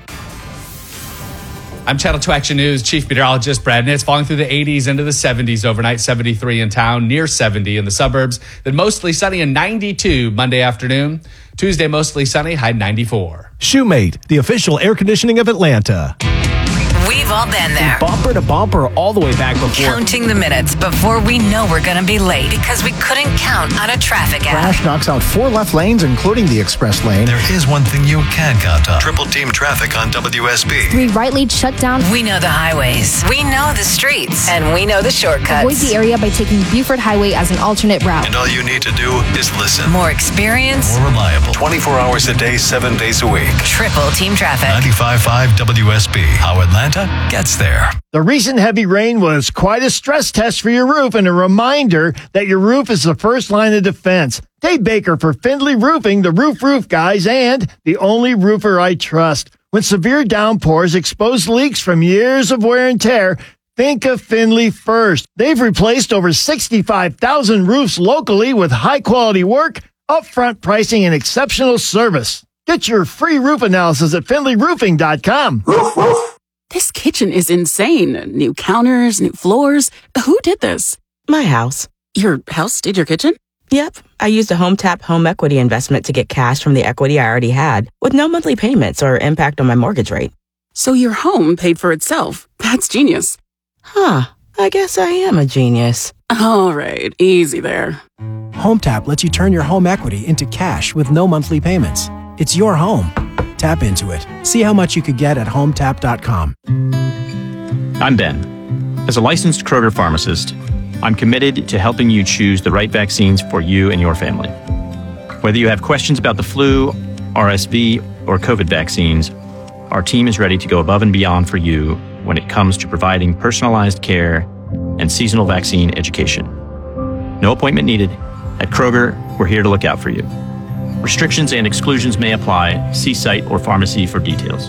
I'm Channel two Action News Chief Meteorologist Brad Nitz. Falling through the eighties into the seventies overnight, seventy-three in town, near seventy in the suburbs. Then mostly sunny and ninety-two Monday afternoon. Tuesday, mostly sunny, high ninety-four. Shoemate, the official air conditioning of Atlanta. We've all been there. Bumper to bumper all the way back before. Counting the minutes before we know we're going to be late because we couldn't count on a traffic app. Crash knocks out four left lanes, including the express lane. There is one thing you can count on. Triple Team Traffic on W S B. Three right lanes shut down. We know the highways. We know the streets. And we know the shortcuts. Avoid the area by taking Buford Highway as an alternate route. And all you need to do is listen. More experience. More reliable. twenty-four hours a day, seven days a week. Triple Team Traffic. ninety-five point five W S B. How Atlanta gets there. The recent heavy rain was quite a stress test for your roof and a reminder that your roof is the first line of defense. Dave Baker for Findlay Roofing, the Roof Roof Guys, and the only roofer I trust. When severe downpours expose leaks from years of wear and tear, think of Findlay first. They've replaced over sixty-five thousand roofs locally with high-quality work, upfront pricing, and exceptional service. Get your free roof analysis at Findlay Roofing dot com. Roof, roof. This kitchen is insane. New counters, new floors. Who did this? My house. Your house did your kitchen? Yep. I used a HomeTap home equity investment to get cash from the equity I already had with no monthly payments or impact on my mortgage rate. So your home paid for itself. That's genius. Huh. I guess I am a genius. All right. Easy there. HomeTap lets you turn your home equity into cash with no monthly payments. It's your home. Tap into it. See how much you could get at home tap dot com. I'm Ben. As a licensed Kroger pharmacist, I'm committed to helping you choose the right vaccines for you and your family. Whether you have questions about the flu, R S V, or COVID vaccines, our team is ready to go above and beyond for you when it comes to providing personalized care and seasonal vaccine education. No appointment needed. At Kroger, we're here to look out for you. Restrictions and exclusions may apply. See site or pharmacy for details.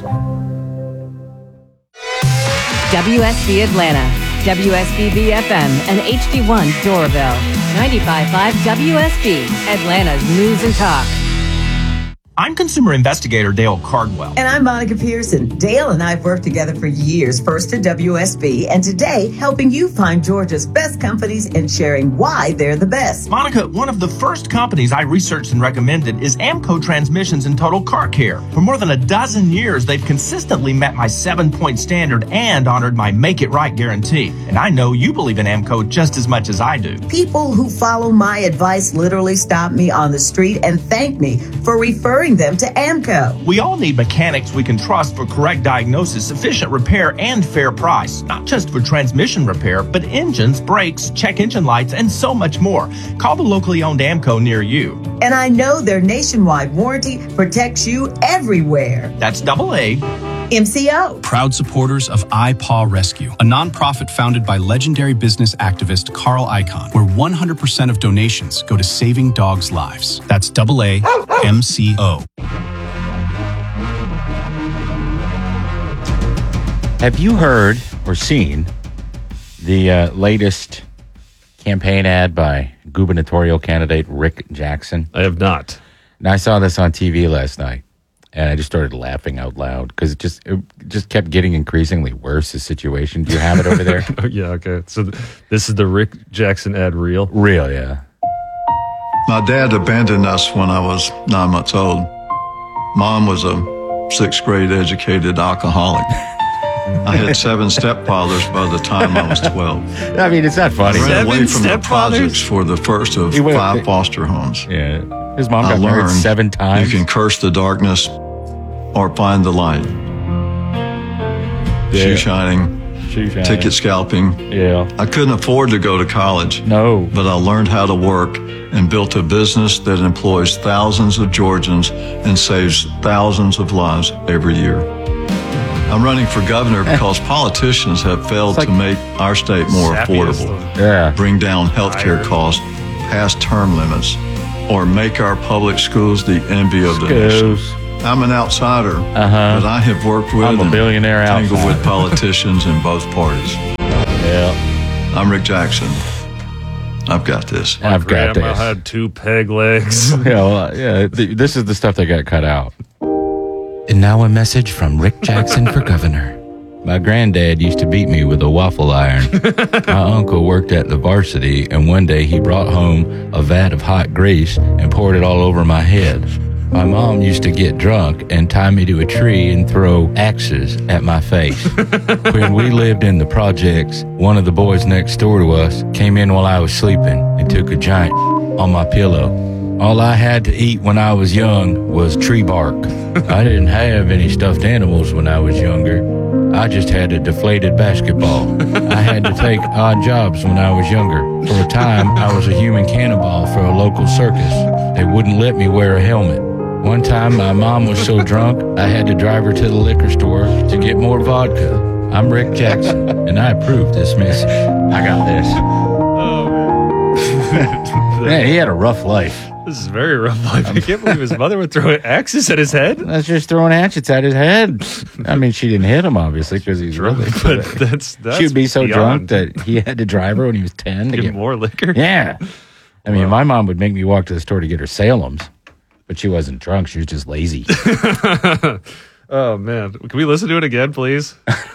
W S B Atlanta, W S B B F M, and H D one Doraville. ninety-five point five W S B, Atlanta's News and Talk. I'm consumer investigator Dale Cardwell. And I'm Monica Pearson. Dale and I have worked together for years, first at W S B, and today helping you find Georgia's best companies and sharing why they're the best. Monica, one of the first companies I researched and recommended is Amco Transmissions and Total Car Care. For more than a dozen years, they've consistently met my seven-point standard and honored my Make It Right guarantee. And I know you believe in Amco just as much as I do. People who follow my advice literally stop me on the street and thank me for referring them to Amco. We all need mechanics we can trust for correct diagnosis, efficient repair, and fair price. Not just for transmission repair, but engines, brakes, check engine lights, and so much more. Call the locally owned Amco near you. And I know their nationwide warranty protects you everywhere. That's double A. M C O. Proud supporters of iPaw Rescue, a nonprofit founded by legendary business activist Carl Icahn, where one hundred percent of donations go to saving dogs' lives. That's double A M C O. Have you heard or seen the uh, latest campaign ad by gubernatorial candidate Rick Jackson? I have not. Now, I saw this on T V last night, and I just started laughing out loud because it just it just kept getting increasingly worse, the situation. Do you have it over there? Oh, yeah, okay. So th- this is the Rick Jackson ad reel? Real, yeah. My dad abandoned us when I was nine months old. Mom was a sixth grade educated alcoholic. I had seven stepfathers by the time I was twelve. I mean, it's not funny. I ran away Seven from the stepfathers? projects for the first of He went- five foster homes. Yeah. His mom I got married learned seven times. You can curse the darkness or find the light. Yeah. Shoe shining, Shoe shining. ticket scalping. Yeah. I couldn't afford to go to college. No. But I learned how to work and built a business that employs thousands of Georgians and saves thousands of lives every year. I'm running for governor because politicians have failed to make our state more affordable, yeah. bring down healthcare costs, pass term limits, or make our public schools the envy of the nation. Schools. I'm an outsider, Uh-huh. but I have worked with I'm a and billionaire tangled outsider. with politicians in both parties. Yeah. I'm Rick Jackson. I've got this. I've got Grandma this. had two peg legs. yeah, well, yeah. th- this is the stuff that got cut out. And now a message from Rick Jackson for governor. My granddad used to beat me with a waffle iron. My uncle worked at the varsity, and one day he brought home a vat of hot grease and poured it all over my head. My mom used to get drunk and tie me to a tree and throw axes at my face. When we lived in the projects, one of the boys next door to us came in while I was sleeping and took a giant on my pillow. All I had to eat when I was young was tree bark. I didn't have any stuffed animals when I was younger. I just had a deflated basketball. I had to take odd jobs when I was younger. For a time, I was a human cannonball for a local circus. They wouldn't let me wear a helmet. One time, my mom was so drunk, I had to drive her to the liquor store to get more vodka. I'm Rick Jackson, and I approve this message. I got this. Man, he had a rough life. This is very rough life. I can't believe his mother would throw axes at his head. That's just throwing hatchets at his head. I mean, she didn't hit him, obviously, because he's Drunk, really. but that's- that's She'd be so beyond. drunk that he had to drive her when he was ten to Get get more liquor? Yeah. I mean, my mom would make me walk to the store to get her Salem's, but she wasn't drunk. She was just lazy. Oh, man. Can we listen to it again, please?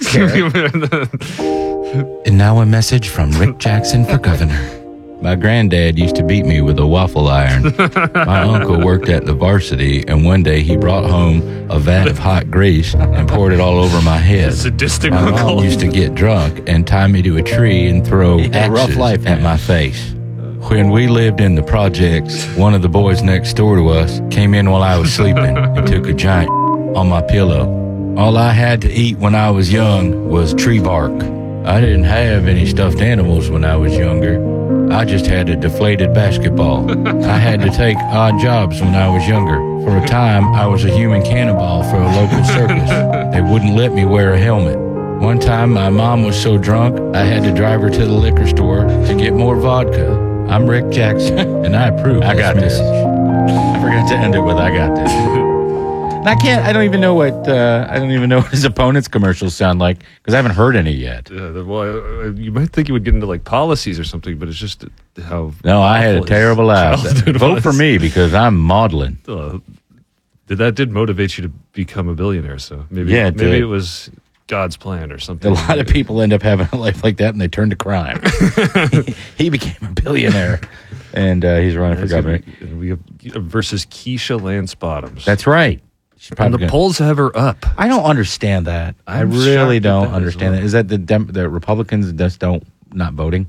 And now a message from Rick Jackson for governor. My granddad used to beat me with a waffle iron. My uncle worked at the varsity, and one day he brought home a vat of hot grease and poured it all over my head. Sadistic My mom uncle. used to get drunk and tie me to a tree and throw He had a axes rough life, at my face. When we lived in the projects, one of the boys next door to us came in while I was sleeping and took a giant on my pillow. All I had to eat when I was young was tree bark. I didn't have any stuffed animals when I was younger. I just had a deflated basketball. I had to take odd jobs when I was younger. For a time, I was a human cannonball for a local circus. They wouldn't let me wear a helmet. One time, my mom was so drunk, I had to drive her to the liquor store to get more vodka. I'm Rick Jackson, and I approve I got this message. I forgot to end it with I got this. And I can't, I don't even know what, uh, I don't even know what his opponent's commercials sound like, because I haven't heard any yet. Yeah, the- well, uh, you might think you would get into like policies or something, but it's just how. No, I had a awful his terrible laugh. childhood Vote for was. me, because I'm maudlin. Uh, did that did motivate you to become a billionaire? So maybe, Yeah, it maybe did. it was God's plan or something. A lot of people end up having a life like that, and they turn to crime. he, he became a billionaire, and uh, he's running for That's gonna governor. be- We have versus Keisha Lance Bottoms. That's right. She's And probably the gonna- polls have her up. I don't understand that. i I'm really shocked at don't that as understand well. that. Is that the Dem- the Republicans just don't not voting?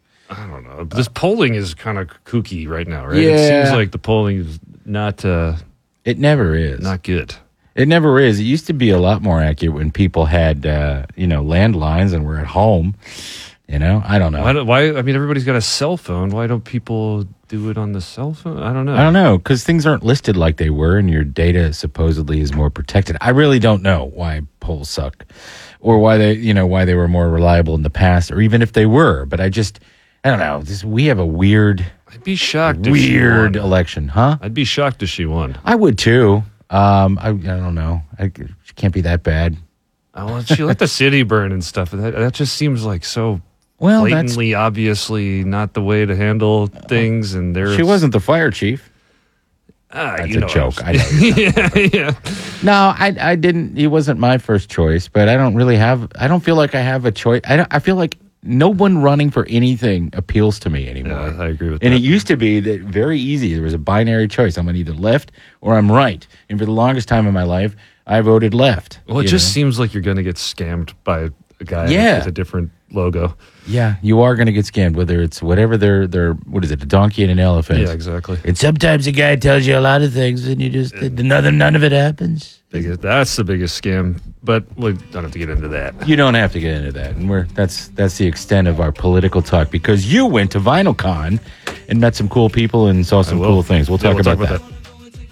I don't know. This polling is kind of kooky right now, right? It Yeah. seems like the polling is not. Uh, It never is. Not good. It never is. It used to be a lot more accurate when people had, uh, you know, landlines and were at home. You know, I don't know. Why, do- why? I mean, everybody's got a cell phone. Why don't people do it on the cell phone? I don't know. I don't know, because things aren't listed like they were, and your data supposedly is more protected. I really don't know why polls suck, or why they, you know, why they were more reliable in the past, or even if they were. But I just, I don't know. This, we have a weird, I'd be shocked. if she weird won. election, huh? I'd be shocked if she won. I would too. Um, I, I don't know. I, she can't be that bad. Oh, well, she let the city burn and stuff. That that just seems like so. Well, that's- blatantly, obviously, not the way to handle things. And there's She wasn't the fire chief. Ah, That's you a know joke. what I I'm know. yeah, yeah. No, I, I didn't. He wasn't my first choice, but I don't really have. I don't feel like I have a choice. I don't, I feel like no one running for anything appeals to me anymore. Yeah, I agree with and that. it used to be that very easy. There was a binary choice. I'm on either left or I'm right. And for the longest time in my life, I voted left. Well, it you just know? seems like you're going to get scammed by a guy Yeah. with a different logo. Yeah, you are going to get scammed, whether it's whatever they're, they're, what is it, a donkey and an elephant. Yeah, exactly. And sometimes a guy tells you a lot of things and you just, none, none of it happens. Biggest, that's the biggest scam, but we don't have to get into that. You don't have to get into that. And we're that's that's the extent of our political talk because you went to VinylCon and met some cool people and saw some will. cool things. We'll Yeah, talk we'll about talk that. about that.